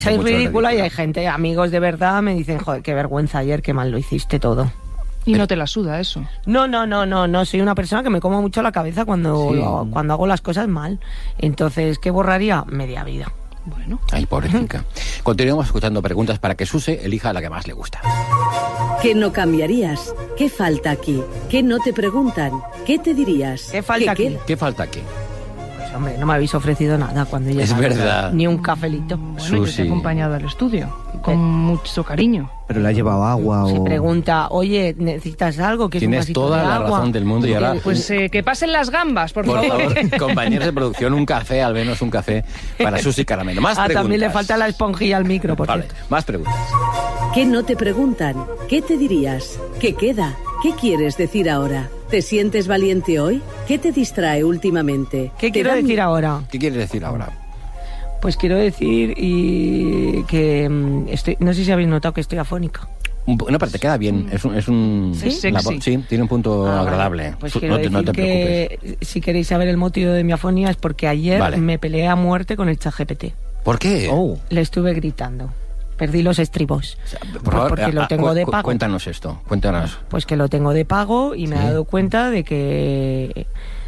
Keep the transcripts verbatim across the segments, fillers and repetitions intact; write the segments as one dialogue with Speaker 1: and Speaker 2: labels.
Speaker 1: Soy ridícula y hay gente, amigos de verdad, me dicen, joder, qué vergüenza ayer, qué mal lo hiciste todo.
Speaker 2: Y no te la suda eso.
Speaker 1: No, no, no, no, no, soy una persona que me como mucho la cabeza cuando,
Speaker 3: Sí.
Speaker 1: lo- cuando hago las cosas mal. Entonces, ¿qué borraría? Media vida.
Speaker 2: Bueno.
Speaker 3: Ay, pobrecita. Continuamos escuchando preguntas para que Suse elija la que más le gusta.
Speaker 4: ¿Qué no cambiarías? ¿Qué falta aquí? ¿Qué no te preguntan? ¿Qué te dirías?
Speaker 1: ¿Qué falta
Speaker 4: ¿Qué
Speaker 1: aquí?
Speaker 4: queda?
Speaker 3: ¿Qué falta aquí?
Speaker 1: Pues hombre, no me habéis ofrecido nada cuando he
Speaker 3: Es
Speaker 1: llegado.
Speaker 3: verdad.
Speaker 1: Ni un cafelito.
Speaker 2: Bueno, yo te
Speaker 3: Susi.
Speaker 2: he acompañado al estudio con mucho cariño.
Speaker 5: Pero le ha llevado agua
Speaker 1: Se
Speaker 5: o...
Speaker 1: pregunta, oye, ¿necesitas algo? ¿Quieres un
Speaker 3: Tienes
Speaker 1: vasito
Speaker 3: toda
Speaker 1: de
Speaker 3: la
Speaker 1: agua?
Speaker 3: razón del mundo y ahora...
Speaker 2: Pues eh, que pasen las gambas, por,
Speaker 3: Por
Speaker 2: favor.
Speaker 3: favor, compañeros de producción, un café, al menos un café para Susi Caramelo. Más
Speaker 1: Ah,
Speaker 3: preguntas.
Speaker 1: también le falta la esponjilla al micro, por
Speaker 3: Vale,
Speaker 1: cierto.
Speaker 3: más preguntas.
Speaker 4: ¿Qué no te preguntan? ¿Qué te dirías? ¿Qué queda? ¿Qué quieres decir ahora? ¿Te sientes valiente hoy? ¿Qué te distrae últimamente?
Speaker 1: ¿Qué
Speaker 4: ¿Te
Speaker 1: quiero
Speaker 4: da
Speaker 1: decir
Speaker 4: miedo?
Speaker 1: ahora?
Speaker 3: ¿Qué quieres decir ahora?
Speaker 1: Pues quiero decir y que mm, estoy, no sé si habéis notado que estoy afónica.
Speaker 3: Un po- No, pero te queda bien. Es un... Es un
Speaker 2: ¿Sí?
Speaker 3: la
Speaker 2: Sexy.
Speaker 3: voz- sí, tiene un punto
Speaker 1: Ah, vale.
Speaker 3: agradable.
Speaker 1: Pues
Speaker 3: Su-
Speaker 1: quiero
Speaker 3: no, te, no
Speaker 1: decir
Speaker 3: te preocupes.
Speaker 1: que si queréis saber el motivo de mi afonía es porque ayer
Speaker 3: Vale.
Speaker 1: me peleé a muerte con el ChatGPT.
Speaker 3: ¿Por qué?
Speaker 5: Oh.
Speaker 1: Le estuve gritando. Perdí los estribos.
Speaker 3: Por favor,
Speaker 1: porque lo
Speaker 3: ah,
Speaker 1: tengo
Speaker 3: cu-
Speaker 1: de
Speaker 3: cu-
Speaker 1: pago.
Speaker 3: Cuéntanos esto, cuéntanos.
Speaker 1: Pues que lo tengo de pago y me
Speaker 3: Sí.
Speaker 1: he dado cuenta de que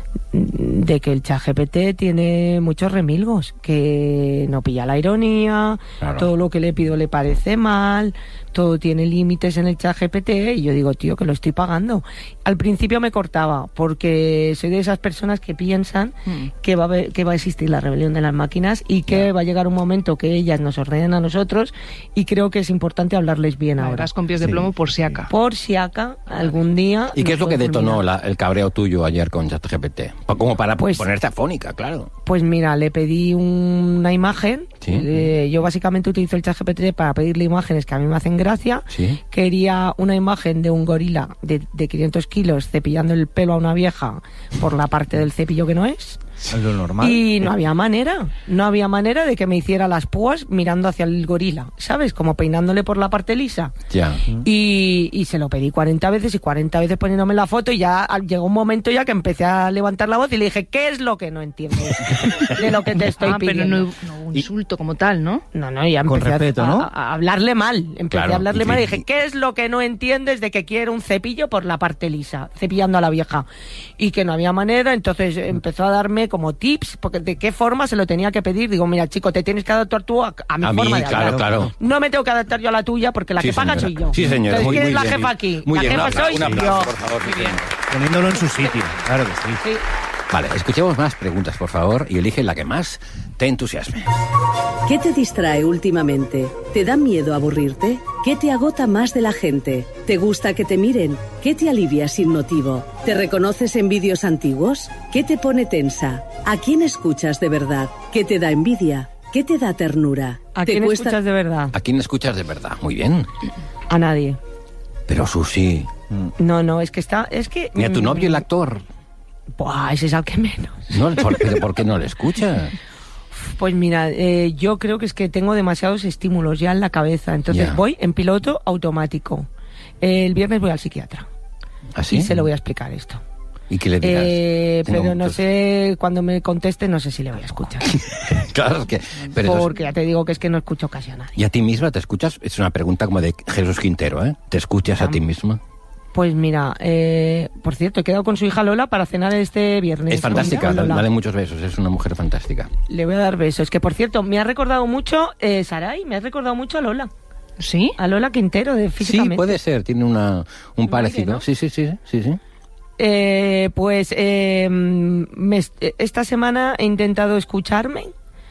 Speaker 1: de que el ChatGPT tiene muchos remilgos, que no pilla la ironía,
Speaker 3: Claro.
Speaker 1: todo lo que le pido le parece mal, todo tiene límites en el ChatGPT y yo digo, tío, que lo estoy pagando. Al principio me cortaba porque soy de esas personas que piensan
Speaker 2: Mm.
Speaker 1: que va a haber- que va a existir la rebelión de las máquinas y que va a llegar un momento que ellas nos ordenen a nosotros y creo que es importante hablarles bien
Speaker 2: Vale,
Speaker 1: ahora.
Speaker 2: vas con pies de
Speaker 5: Sí.
Speaker 2: plomo por si acá.
Speaker 1: Por si acá algún día...
Speaker 3: ¿Y qué
Speaker 1: nos
Speaker 3: es lo que
Speaker 1: puede
Speaker 3: detonó
Speaker 1: fulminar.
Speaker 3: la- el cabreo tuyo ayer con ChatGPT? Pa- Como para
Speaker 1: Pues-
Speaker 3: ponerte afónica, claro.
Speaker 1: Pues mira, le pedí un- una imagen.
Speaker 3: Sí.
Speaker 1: Eh, yo básicamente utilizo el ChatGPT para pedirle imágenes que a mí me hacen gracia.
Speaker 3: Sí.
Speaker 1: Quería una imagen de un gorila de, de quinientos kilos cepillando el pelo a una vieja por la parte del cepillo que no es.
Speaker 5: Es lo normal.
Speaker 1: Y no había manera, no había manera de que me hiciera las púas mirando hacia el gorila, ¿sabes? Como peinándole por la parte lisa.
Speaker 3: Ya.
Speaker 1: Y, y se lo pedí cuarenta veces y cuarenta veces poniéndome la foto y ya al- llegó un momento ya que empecé a levantar la voz y le dije, ¿qué es lo que no entiendes de lo que te estoy
Speaker 2: Ah, pero
Speaker 1: pidiendo?
Speaker 2: no, no hubo un insulto como tal, ¿no?
Speaker 1: No, no, ya
Speaker 5: Con
Speaker 1: empecé a-
Speaker 5: respeto,
Speaker 1: a,
Speaker 5: ¿no?
Speaker 1: a- a hablarle mal. Empecé
Speaker 3: Claro,
Speaker 1: a hablarle
Speaker 3: y
Speaker 1: mal y
Speaker 3: que-
Speaker 1: dije, ¿qué es lo que no entiendes de que quiero un cepillo por la parte lisa? Cepillando a la vieja. Y que no había manera, entonces empezó a darme como tips, porque de qué forma se lo tenía que pedir. Digo, mira, chico, te tienes que adaptar tú a, a mi
Speaker 3: A mí,
Speaker 1: forma de
Speaker 3: claro,
Speaker 1: hablar.
Speaker 3: claro.
Speaker 1: No me tengo que adaptar yo a la tuya porque la
Speaker 3: Sí,
Speaker 1: que paga
Speaker 3: señora.
Speaker 1: soy yo.
Speaker 3: Sí, señora.
Speaker 1: Entonces,
Speaker 3: Muy,
Speaker 1: ¿quién
Speaker 3: muy
Speaker 1: es la
Speaker 3: bien.
Speaker 1: jefa aquí?
Speaker 3: Muy
Speaker 1: la
Speaker 3: bien,
Speaker 1: jefa
Speaker 3: un apla-
Speaker 1: soy
Speaker 3: un aplauso,
Speaker 1: yo.
Speaker 3: por favor.
Speaker 2: Muy bien.
Speaker 5: Poniéndolo en su sitio. Claro que sí.
Speaker 1: Sí.
Speaker 3: Vale, escuchemos más preguntas, por favor, y elige la que más te entusiasme.
Speaker 4: ¿Qué te distrae últimamente? ¿Te da miedo aburrirte? ¿Qué te agota más de la gente? ¿Te gusta que te miren? ¿Qué te alivia sin motivo? ¿Te reconoces en vídeos antiguos? ¿Qué te pone tensa? ¿A quién escuchas de verdad? ¿Qué te da envidia? ¿Qué te da ternura?
Speaker 1: ¿A
Speaker 4: ¿Te
Speaker 1: quién
Speaker 4: cuesta-
Speaker 1: escuchas de verdad?
Speaker 3: ¿A quién escuchas de verdad? Muy bien.
Speaker 1: A nadie.
Speaker 3: Pero Susi,
Speaker 1: No, no, es que está... Es que...
Speaker 3: ni a tu
Speaker 1: mm,
Speaker 3: novio el actor.
Speaker 1: Buah, ese es al que menos.
Speaker 3: No, ¿por, pero ¿por qué no le escuchas?
Speaker 1: Pues mira, eh, yo creo que es que tengo demasiados estímulos ya en la cabeza, entonces
Speaker 3: Ya.
Speaker 1: voy en piloto automático. El viernes voy al psiquiatra
Speaker 3: ¿Así?
Speaker 1: y se lo voy a explicar esto.
Speaker 3: ¿Y qué le dirás?
Speaker 1: Eh,
Speaker 3: Tengo
Speaker 1: pero no
Speaker 3: muchos-
Speaker 1: sé, cuando me conteste no sé si le voy a escuchar.
Speaker 3: Claro, es que... Pero entonces-
Speaker 1: Porque ya te digo que es que no escucho casi a nadie.
Speaker 3: ¿Y a ti misma te escuchas? Es una pregunta como de Jesús Quintero, ¿eh? ¿Te escuchas a ti misma?
Speaker 1: Pues mira, eh, por cierto, he quedado con su hija Lola para cenar este viernes.
Speaker 3: Es fantástica,
Speaker 1: Con Lola.
Speaker 3: dale muchos besos, es una mujer fantástica.
Speaker 1: Le voy a dar besos. Que por cierto, me ha recordado mucho, eh, Saray, me ha recordado mucho a Lola.
Speaker 2: ¿Sí?
Speaker 1: A Lola Quintero, de
Speaker 3: Sí,
Speaker 1: físicamente.
Speaker 3: puede ser, tiene una, un parecido.
Speaker 1: ¿no?
Speaker 3: Sí, sí, sí, sí, sí.
Speaker 1: Eh, pues eh, me est- esta semana he intentado escucharme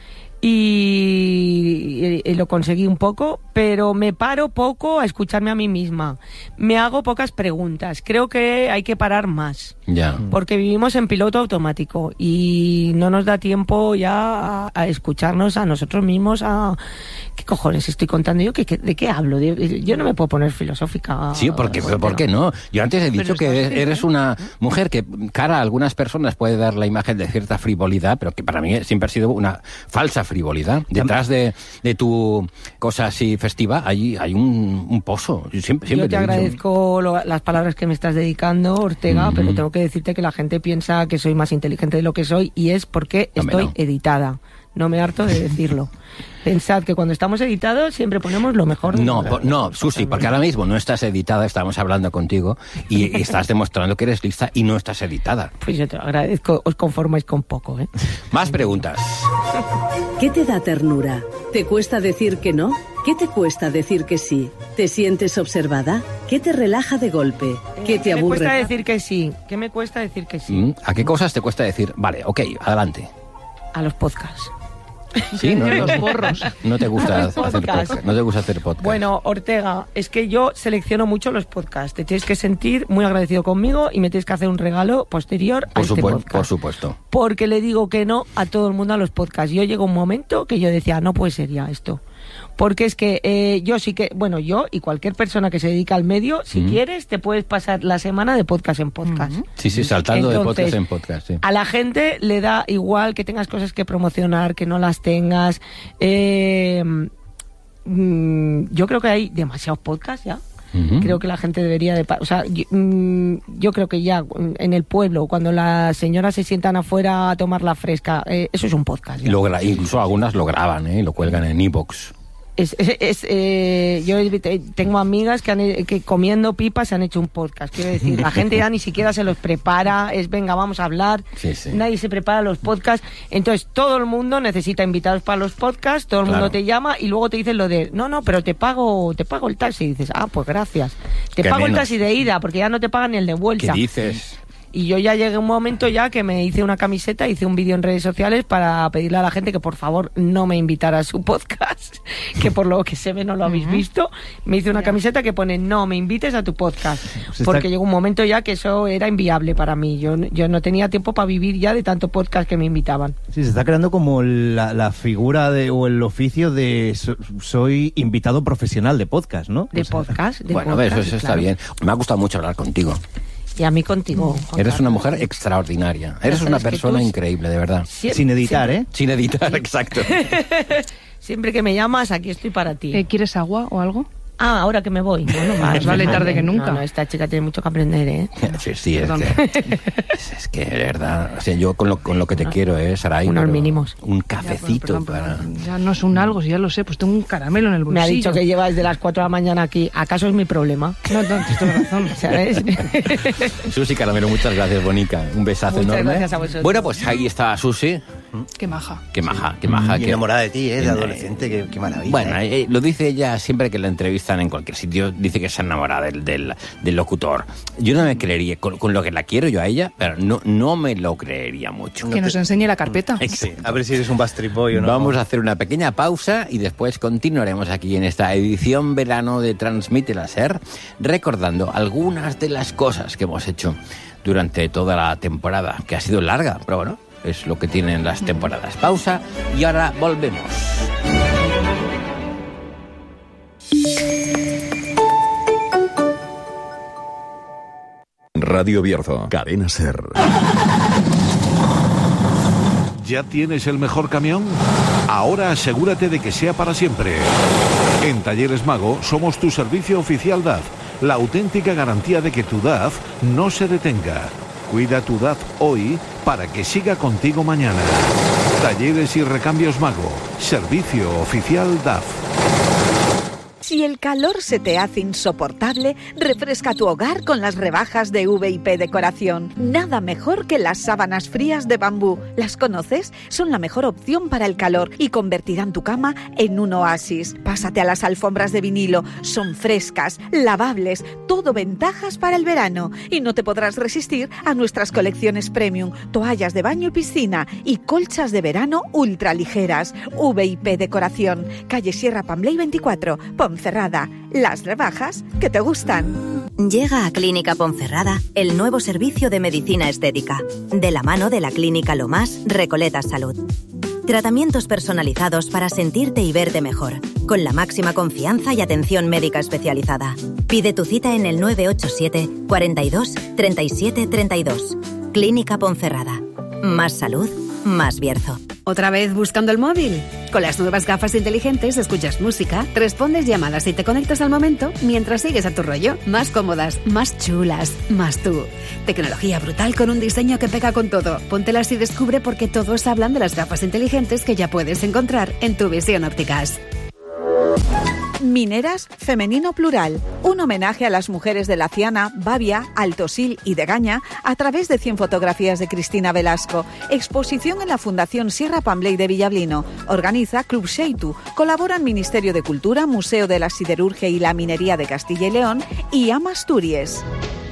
Speaker 1: y, y- y lo conseguí un poco, pero me paro poco a escucharme a mí misma. Me hago pocas preguntas. Creo que hay que parar más.
Speaker 3: Ya.
Speaker 1: Porque vivimos en piloto automático y no nos da tiempo ya a, a escucharnos a nosotros mismos. A ¿qué cojones estoy contando yo? ¿Qué, qué- ¿De qué hablo? De- Yo no me puedo poner filosófica.
Speaker 3: Sí, porque, ¿por qué no? Yo antes he dicho
Speaker 2: Pero
Speaker 3: que
Speaker 2: estás
Speaker 3: eres,
Speaker 2: bien,
Speaker 3: eres una mujer que, cara a algunas personas, puede dar la imagen de cierta frivolidad, pero que para mí siempre ha sido una falsa frivolidad. Detrás de, de tu cosa así festiva, hay, hay un, un pozo. Yo siempre, siempre
Speaker 1: Yo te
Speaker 3: lo he dicho.
Speaker 1: agradezco lo- las palabras que me estás dedicando, Ortega,
Speaker 3: Ujú.
Speaker 1: pero tengo que decirte que la gente piensa que soy más inteligente de lo que soy y es porque
Speaker 3: Hombre,
Speaker 1: estoy
Speaker 3: no.
Speaker 1: editada. No me harto de decirlo. Pensad que cuando estamos editados siempre ponemos lo mejor. De
Speaker 3: No,
Speaker 1: todo.
Speaker 3: po- no, Susi, porque ahora mismo no estás editada, estamos hablando contigo y estás demostrando que eres lista y no estás editada.
Speaker 1: Pues yo te lo agradezco, os conformáis con poco, ¿eh?
Speaker 3: Más preguntas.
Speaker 4: ¿Qué te da ternura? ¿Te cuesta decir que no? ¿Qué te cuesta decir que sí? ¿Te sientes observada? ¿Qué te relaja de golpe? ¿Qué te
Speaker 1: ¿Qué me
Speaker 4: aburre?
Speaker 1: cuesta decir que sí? ¿Qué me cuesta decir que sí?
Speaker 3: Mm, ¿A qué cosas te cuesta decir? Vale, ok, adelante.
Speaker 1: A los podcasts.
Speaker 3: Sí, no,
Speaker 2: Los
Speaker 3: no,
Speaker 2: porros.
Speaker 3: no te gusta
Speaker 1: Los
Speaker 3: hacer
Speaker 1: podcasts.
Speaker 3: podcast. No te gusta hacer podcast.
Speaker 1: Bueno, Ortega, es que yo selecciono mucho los podcasts. Te tienes que sentir muy agradecido conmigo y me tienes que hacer un regalo posterior a
Speaker 3: por,
Speaker 1: este
Speaker 3: supue-
Speaker 1: podcast.
Speaker 3: por supuesto.
Speaker 1: Porque le digo que no a todo el mundo a los podcasts. Yo llego un momento que yo decía, no puede ser ya esto. Porque es que eh, yo sí que, bueno, yo y cualquier persona que se dedica al medio, si
Speaker 3: Mm.
Speaker 1: quieres, te puedes pasar la semana de podcast en podcast.
Speaker 3: Sí, sí, saltando
Speaker 1: Entonces,
Speaker 3: de podcast en podcast. Sí.
Speaker 1: A la gente le da igual que tengas cosas que promocionar, que no las tengas. Eh, mm, yo creo que hay demasiados podcasts ya.
Speaker 3: Ujú.
Speaker 1: Creo que la gente debería de... pa- O sea, yo, mm, yo creo que ya mm, en el pueblo, cuando las señoras se sientan afuera a tomar la fresca, eh, eso es un podcast.
Speaker 3: Y
Speaker 1: ya.
Speaker 3: lo gra- incluso algunas lo graban, ¿eh? Y lo cuelgan en iVoox.
Speaker 1: Es, es, es, eh, yo he- te- tengo amigas que, han, he- que comiendo pipas se han hecho un podcast. Quiero decir, la gente ya ni siquiera se los prepara. Es, venga, vamos a hablar.
Speaker 3: Sí, sí.
Speaker 1: Nadie se prepara los podcasts. Entonces, todo el mundo necesita invitados para los podcasts. Todo el
Speaker 3: Claro.
Speaker 1: mundo te llama y luego te dicen lo de, no, no, pero te pago te pago el taxi. Y dices, ah, pues gracias. Te
Speaker 3: ¿Qué
Speaker 1: pago el
Speaker 3: menos?
Speaker 1: taxi de ida porque ya no te pagan ni el de
Speaker 3: ¿Qué
Speaker 1: vuelta.
Speaker 3: dices?
Speaker 1: Y yo ya llegué a un momento ya que me hice una camiseta, hice un vídeo en redes sociales para pedirle a la gente que por favor no me invitara a su podcast, que por lo que se ve no lo habéis visto. Me hice una camiseta que pone no me invites a tu podcast,
Speaker 5: está-
Speaker 1: porque llegó un momento ya que eso era inviable para mí. Yo, yo no tenía tiempo para vivir ya de tanto podcast que me invitaban.
Speaker 5: Sí, se está creando como la, la figura de, o el oficio de so- soy invitado profesional de podcast, ¿no?
Speaker 1: De
Speaker 5: O sea,
Speaker 1: podcast. De
Speaker 3: Bueno,
Speaker 1: podcast,
Speaker 3: eso, eso está
Speaker 1: claro.
Speaker 3: bien. Me ha gustado mucho hablar contigo.
Speaker 1: Y a mí contigo. Juan
Speaker 3: Eres una
Speaker 1: Carlos.
Speaker 3: mujer extraordinaria. Eres
Speaker 1: sabes
Speaker 3: una
Speaker 1: que tú
Speaker 3: persona
Speaker 1: sí-
Speaker 3: increíble, de verdad.
Speaker 1: Sie-
Speaker 5: Sin editar,
Speaker 1: siempre,
Speaker 5: ¿eh?
Speaker 3: Sin editar, exacto.
Speaker 1: Siempre que me llamas, aquí estoy para ti.
Speaker 2: Eh, ¿Quieres agua o algo?
Speaker 1: Ah, ahora que me voy. Bueno,
Speaker 2: Más vale tarde que nunca.
Speaker 1: No, no, esta chica tiene mucho que aprender, ¿eh?
Speaker 3: Sí, sí, es
Speaker 2: Perdón.
Speaker 3: que, es, es que, de verdad, o sea, yo con lo, con lo que te quiero, ¿eh, Saray?
Speaker 1: Unos
Speaker 3: pero
Speaker 1: mínimos.
Speaker 3: Un
Speaker 2: Ya,
Speaker 3: cafecito
Speaker 2: bueno, perdón,
Speaker 3: para...
Speaker 2: perdón. Ya no es un algo, si ya lo sé, pues tengo un caramelo en el bolsillo.
Speaker 1: Me ha dicho que lleva desde las cuatro de la mañana aquí. ¿Acaso es mi problema?
Speaker 2: No, no, tienes toda la razón.
Speaker 1: ¿Sabes?
Speaker 3: Susi Caramelo, muchas gracias, Bonica. Un besazo
Speaker 1: Muchas
Speaker 3: enorme.
Speaker 1: gracias a vosotros.
Speaker 3: Bueno, pues ahí está Susi.
Speaker 2: Qué maja.
Speaker 3: Qué maja, qué maja.
Speaker 5: Y
Speaker 3: qué-
Speaker 5: enamorada de ti, ¿eh? De
Speaker 3: Eh,
Speaker 5: adolescente, qué, qué maravilla.
Speaker 3: Bueno,
Speaker 5: ¿eh?
Speaker 3: eh, lo dice ella siempre que la entrevistan en cualquier sitio, dice que se enamora del, del, del locutor. Yo no me creería, con, con lo que la quiero yo a ella, pero no, no me lo creería mucho.
Speaker 2: Que nos enseñe la carpeta.
Speaker 3: Sí.
Speaker 5: A ver si eres un Backstreet Boy o no.
Speaker 3: Vamos a hacer una pequeña pausa y después continuaremos aquí en esta edición verano de Transmite la SER, recordando algunas de las cosas que hemos hecho durante toda la temporada, que ha sido larga, pero bueno, es lo que tienen las temporadas. Pausa y ahora volvemos.
Speaker 6: Radio Bierzo, Cadena SER.
Speaker 7: ¿Ya tienes el mejor camión? Ahora asegúrate de que sea para siempre. En Talleres Mago somos tu servicio oficial D A F, la auténtica garantía de que tu D A F no se detenga. Cuida tu D A F hoy para que siga contigo mañana. Talleres y Recambios Mago, servicio oficial D A F.
Speaker 8: Si el calor se te hace insoportable, refresca tu hogar con las rebajas de V I P Decoración. Nada mejor que las sábanas frías de bambú. ¿Las conoces? Son la mejor opción para el calor y convertirán tu cama en un oasis. Pásate a las alfombras de vinilo. Son frescas, lavables, todo ventajas para el verano. Y no te podrás resistir a nuestras colecciones premium, toallas de baño y piscina y colchas de verano ultra ligeras. V I P Decoración, calle Sierra Pambley veinticuatro, Ponferrada. Las rebajas que te gustan.
Speaker 9: Llega a Clínica Ponferrada el nuevo servicio de medicina estética, de la mano de la Clínica Lomás Recoletas Salud. Tratamientos personalizados para sentirte y verte mejor, con la máxima confianza y atención médica especializada. Pide tu cita en el nueve ocho siete, cuarenta y dos, treinta y siete, treinta y dos. Clínica Ponferrada. Más salud más Bierzo.
Speaker 4: ¿Otra vez buscando el móvil? Con las nuevas gafas inteligentes escuchas música, respondes llamadas y te conectas al momento mientras sigues a tu rollo. Más cómodas, más chulas, más tú. Tecnología brutal con un diseño que pega con todo. Póntelas y descubre por qué todos hablan de las gafas inteligentes que ya puedes encontrar en tu Visión Ópticas.
Speaker 8: Mineras femenino plural, un homenaje a las mujeres de Laciana, Bavia, Altosil y Degaña a través de cien fotografías de Cristina Velasco. Exposición en la Fundación Sierra Pambley de Villablino. Organiza Club Xeitu. Colaboran Ministerio de Cultura, Museo de la Siderurgia y la Minería de Castilla y León y A M Asturias.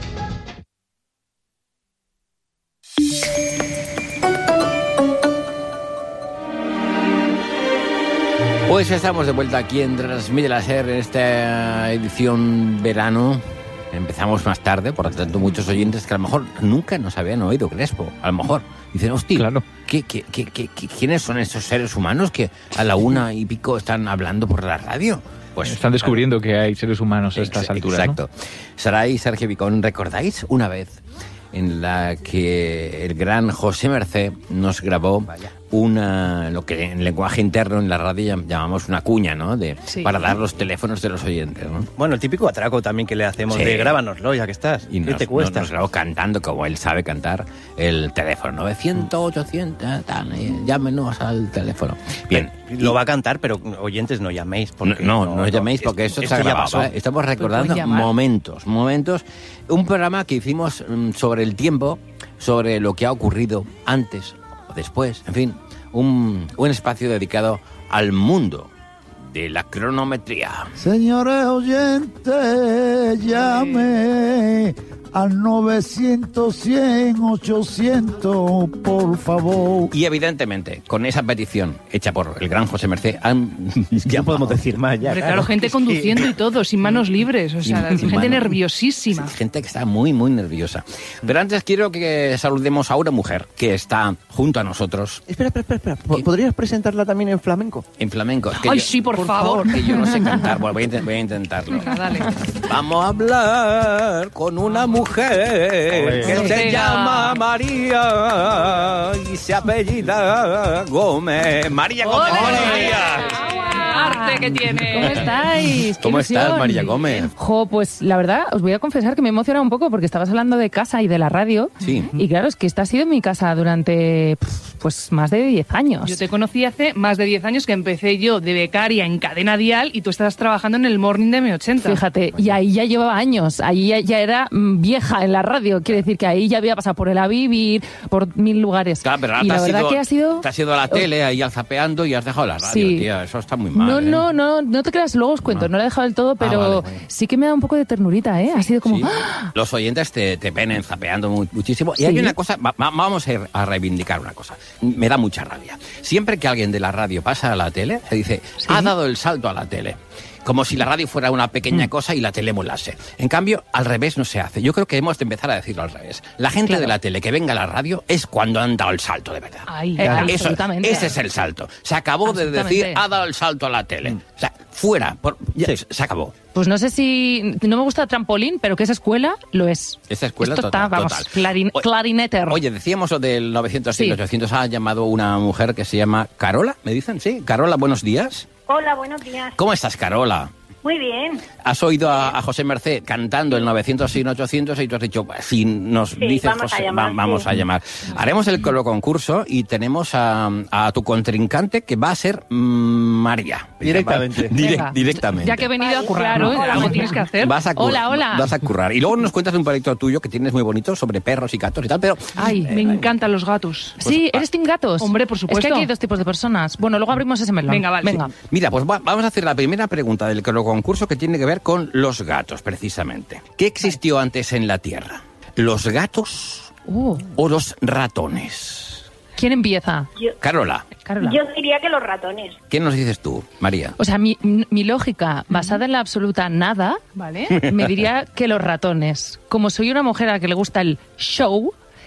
Speaker 3: Pues estamos de vuelta aquí en Transmite la SER en esta edición verano. Empezamos más tarde, por lo tanto muchos oyentes que a lo mejor nunca nos habían oído Crespo, a lo mejor dicen, hostia, claro. ¿qué, qué, qué, qué, qué, ¿quiénes son estos seres humanos que a la una y pico están hablando por la radio? Pues
Speaker 10: están descubriendo claro. que hay seres humanos a estas
Speaker 3: Ex-
Speaker 10: alturas,
Speaker 3: Exacto. ¿No? Saray y Sergio Vicón, ¿recordáis una vez en la que el gran José Mercé nos grabó una, lo que en lenguaje interno en la radio llamamos una cuña, ¿no? De, sí. Para dar los teléfonos de los oyentes, ¿no?
Speaker 5: Bueno, el típico atraco también que le hacemos sí. de grábanoslo, ya que estás.
Speaker 3: Y
Speaker 5: ¿Qué
Speaker 3: nos,
Speaker 5: te cuesta?
Speaker 3: Nos, nos grabó cantando, como él sabe cantar, el teléfono. novecientos, ochocientos, tal, llámenos al teléfono. Bien.
Speaker 5: Lo va a cantar, pero oyentes no llaméis. Porque
Speaker 3: no, no, no, no llaméis porque esto, esto está grabado. ¿eh? Estamos recordando momentos, momentos. Un programa que hicimos um, sobre el tiempo, sobre lo que ha ocurrido antes o después, en fin, un, un espacio dedicado al mundo de la cronometría.
Speaker 11: Señores oyentes, llame al novecientos, cien, ochocientos, por favor.
Speaker 3: Y evidentemente, con esa petición hecha por el gran José Mercé, han...
Speaker 5: ya podemos decir más ya.
Speaker 2: Hombre, claro, gente sí. conduciendo y todo, sin manos libres, o sea, sin, gente sin nerviosísima.
Speaker 3: Sí, gente que está muy, muy nerviosa. Pero antes quiero que saludemos a una mujer que está junto a nosotros.
Speaker 5: Espera, espera, espera. espera. ¿Podrías presentarla también en flamenco?
Speaker 3: En flamenco.
Speaker 2: Ay,
Speaker 3: yo,
Speaker 2: sí, por,
Speaker 3: por
Speaker 2: favor.
Speaker 3: favor. Que yo no sé cantar, bueno, voy, a, voy a intentarlo.
Speaker 2: Venga, dale.
Speaker 3: Vamos a hablar con una mujer Oye. que se Venga. llama María y se apellida Gómez. María Gómez.
Speaker 2: María. Arte que tiene.
Speaker 12: ¿Cómo estáis?
Speaker 3: ¿Cómo
Speaker 12: ilusión.
Speaker 3: estás, María Gómez?
Speaker 12: Jo, pues la verdad, os voy a confesar que me he emocionado un poco porque estabas hablando de casa y de la radio.
Speaker 3: Sí.
Speaker 12: Y claro, es que esta ha sido mi casa durante pues más de diez años.
Speaker 2: Yo te conocí hace más de diez años que empecé yo de becaria en Cadena Dial y tú estabas trabajando en el Morning de eme ochenta.
Speaker 12: Fíjate, y ahí ya llevaba años, ahí ya, ya era vieja en la radio, quiere decir que ahí ya había pasado por el A Vivir, por mil lugares.
Speaker 3: Claro, pero ahora
Speaker 12: y
Speaker 3: te
Speaker 12: la
Speaker 3: has
Speaker 12: verdad
Speaker 3: ido,
Speaker 12: que ha sido...
Speaker 3: Te has ido a la tele ahí alzapeando y has dejado la radio,
Speaker 12: sí.
Speaker 3: tía, eso está muy mal.
Speaker 12: No,
Speaker 3: ¿eh?
Speaker 12: no, no, no te creas, luego os cuento, no, no lo he dejado del todo, pero ah, vale, vale. sí que me da un poco de ternurita, ¿eh? Ha sido como...
Speaker 3: Sí.
Speaker 12: ¡Ah!
Speaker 3: Los oyentes te, te ven zapeando muy, muchísimo. Y
Speaker 12: sí.
Speaker 3: hay una cosa, va, vamos a, a reivindicar una cosa. Me da mucha rabia. Siempre que alguien de la radio pasa a la tele, se dice, ¿sí? ha dado el salto a la tele. Como si la radio fuera una pequeña mm. cosa y la tele molase. En cambio, al revés no se hace. Yo creo que hemos de empezar a decirlo al revés. La gente claro. de la tele que venga a la radio es cuando han dado el salto de verdad.
Speaker 12: Ay,
Speaker 3: eh,
Speaker 12: eso, absolutamente.
Speaker 3: Ese es el salto. Se acabó de decir, ha dado el salto a la tele. Mm. O sea, fuera. Por, ya, sí. Se acabó.
Speaker 12: Pues no sé si... No me gusta trampolín, pero que esa escuela lo es.
Speaker 3: Esa escuela
Speaker 12: Esto
Speaker 3: total,
Speaker 12: está, vamos,
Speaker 3: total.
Speaker 12: Clarin, clarineter.
Speaker 3: Oye, decíamos lo del novecientos, sí. ochocientos, ha llamado una mujer que se llama Carola, ¿me dicen? Sí. Carola, buenos días.
Speaker 13: Hola, buenos días.
Speaker 3: ¿Cómo estás, Carola?
Speaker 13: Muy bien.
Speaker 3: Has oído a, a José Mercé cantando el novecientos, ochocientos y tú has dicho, si nos
Speaker 13: sí,
Speaker 3: dices
Speaker 13: vamos
Speaker 3: José,
Speaker 13: a llamar,
Speaker 3: va, vamos
Speaker 13: sí.
Speaker 3: a llamar. Haremos el concurso y tenemos a, a tu contrincante que va a ser mm, María.
Speaker 5: Directamente.
Speaker 3: Direct, directamente.
Speaker 2: Ya que he venido a currar, ¿no? Algo tienes que hacer.
Speaker 3: Vas a currar,
Speaker 12: hola, hola.
Speaker 3: Vas a currar. Y luego nos cuentas un proyecto tuyo que tienes muy bonito sobre perros y gatos y tal, pero...
Speaker 2: Ay,
Speaker 3: eh,
Speaker 2: me encantan los gatos.
Speaker 12: Pues, sí, ¿eres team gatos?
Speaker 2: Hombre, por supuesto.
Speaker 12: Es que aquí hay dos tipos de personas. Bueno, luego abrimos ese melón.
Speaker 2: Venga, vale.
Speaker 12: Venga.
Speaker 3: Sí. Mira, pues va, vamos a hacer la primera pregunta del concurso que tiene que ver con los gatos, precisamente. ¿Qué existió antes en la Tierra? ¿Los gatos
Speaker 12: uh.
Speaker 3: o los ratones?
Speaker 12: ¿Quién empieza?
Speaker 13: Yo,
Speaker 3: Carola.
Speaker 12: Carola.
Speaker 13: Yo diría que los ratones.
Speaker 3: ¿Qué nos dices tú, María?
Speaker 12: O sea, mi, mi lógica, basada en la absoluta nada,
Speaker 2: ¿vale?
Speaker 12: me diría que los ratones. Como soy una mujer a la que le gusta el show,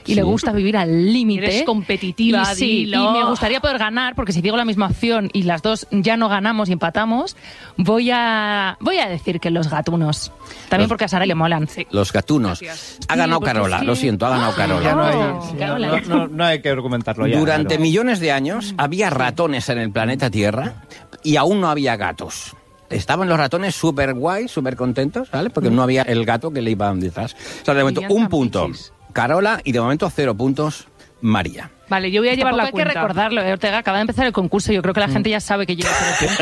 Speaker 12: y
Speaker 3: Sí.
Speaker 12: le gusta vivir al límite.
Speaker 2: Eres competitiva,
Speaker 12: y, sí,
Speaker 2: dilo.
Speaker 12: y me gustaría poder ganar, porque si digo la misma opción y las dos ya no ganamos y empatamos, voy a voy a decir que los gatunos. También
Speaker 3: Los-
Speaker 12: porque a Sara le molan. Sí.
Speaker 3: Los gatunos. Ha ganado
Speaker 12: porque
Speaker 3: Carola,
Speaker 12: sí.
Speaker 3: lo siento, ha ganado Carola.
Speaker 5: Ya no hay,
Speaker 12: Oh,
Speaker 5: sí,
Speaker 12: Carola.
Speaker 5: no, no- no hay que argumentarlo ya.
Speaker 3: Durante
Speaker 5: claro.
Speaker 3: millones de años había ratones en el planeta Tierra y aún no había gatos. Estaban los ratones súper guay, súper contentos, ¿vale? Porque no había el gato que le iba detrás. O sea, de momento,
Speaker 2: Vivían
Speaker 3: un
Speaker 2: tan
Speaker 3: punto
Speaker 2: pichis.
Speaker 3: Carola y de momento cero puntos María.
Speaker 2: Vale, yo voy a llevar
Speaker 12: Tampoco
Speaker 2: la
Speaker 12: hay
Speaker 2: cuenta.
Speaker 12: que recordarlo, ¿eh, Ortega? Acaba de empezar el concurso. Yo creo que la gente ya sabe que lleva cero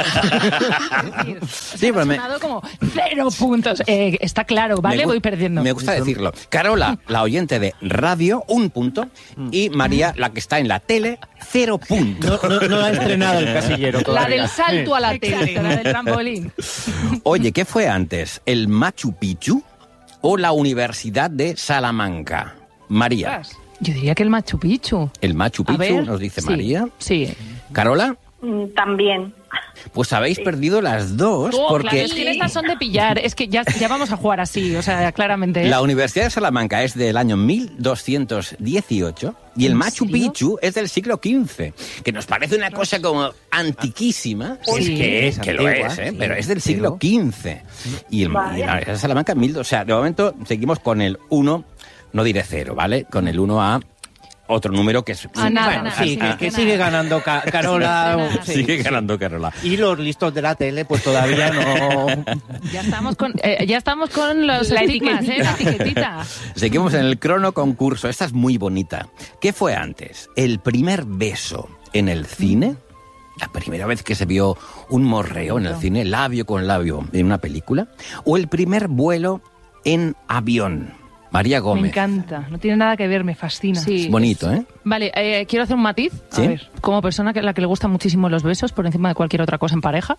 Speaker 12: puntos.
Speaker 3: Sí, pero me,
Speaker 12: Ha sonado como cero puntos. Eh, está claro, ¿vale?
Speaker 3: me gu-
Speaker 12: Voy perdiendo.
Speaker 3: Me gusta decirlo. Carola, la oyente de radio, un punto. Y María, la que está en la tele, cero puntos.
Speaker 5: No, no- no ha estrenado el casillero
Speaker 2: La
Speaker 5: todavía.
Speaker 2: del salto a la tele.
Speaker 12: Exacto, la del trampolín.
Speaker 3: Oye, ¿qué fue antes? ¿El Machu Picchu o la Universidad de Salamanca? María.
Speaker 12: Yo diría que el Machu Picchu.
Speaker 3: El Machu
Speaker 12: A
Speaker 3: Picchu,
Speaker 12: ver,
Speaker 3: nos dice
Speaker 12: sí,
Speaker 3: María.
Speaker 12: Sí.
Speaker 3: ¿Carola?
Speaker 13: Mm, También.
Speaker 3: Pues habéis perdido las dos,
Speaker 12: Oh,
Speaker 3: porque
Speaker 12: claro, es que estas son de pillar. Es que ya, ya vamos a jugar así, o sea, claramente. ¿eh?
Speaker 3: la Universidad de Salamanca es del año mil doscientos dieciocho y el
Speaker 12: ¿En
Speaker 3: Machu
Speaker 12: serio?
Speaker 3: Picchu es del siglo quince, que nos parece una cosa como antiquísima.
Speaker 12: Sí.
Speaker 3: Es que es, que lo
Speaker 5: Antigua,
Speaker 3: es, ¿eh?
Speaker 5: sí,
Speaker 3: pero es del
Speaker 5: sí,
Speaker 3: siglo
Speaker 5: ¿no?
Speaker 3: quince. Y, el, y la Universidad de Salamanca, mil, o sea, de momento seguimos con el uno, no diré cero, ¿vale? Con el uno a otro número que es...
Speaker 2: A nada,
Speaker 5: Bueno,
Speaker 2: nada,
Speaker 5: sí,
Speaker 3: ah,
Speaker 5: que, que sigue ganando Ca- Carola. sí,
Speaker 3: Sigue
Speaker 5: sí.
Speaker 3: ganando Carola.
Speaker 5: Y los listos de la tele, pues todavía no.
Speaker 12: Ya estamos con, eh, ya estamos con los
Speaker 2: La
Speaker 12: estigmas, ¿eh? La
Speaker 2: etiquetita.
Speaker 12: etiquetita.
Speaker 3: Seguimos en el crono concurso. Esta es muy bonita. ¿Qué fue antes? ¿El primer beso en el cine? La primera vez que se vio un morreo en el cine, labio con labio, en una película. ¿O el primer vuelo en avión? María
Speaker 2: Me
Speaker 3: Gómez.
Speaker 2: encanta. No tiene nada que ver, me fascina.
Speaker 12: Sí.
Speaker 3: Es bonito, ¿eh?
Speaker 12: Vale, eh, quiero hacer un matiz.
Speaker 3: Sí.
Speaker 12: A ver, como persona que a la que le gustan muchísimo los besos, por encima de cualquier otra cosa en pareja,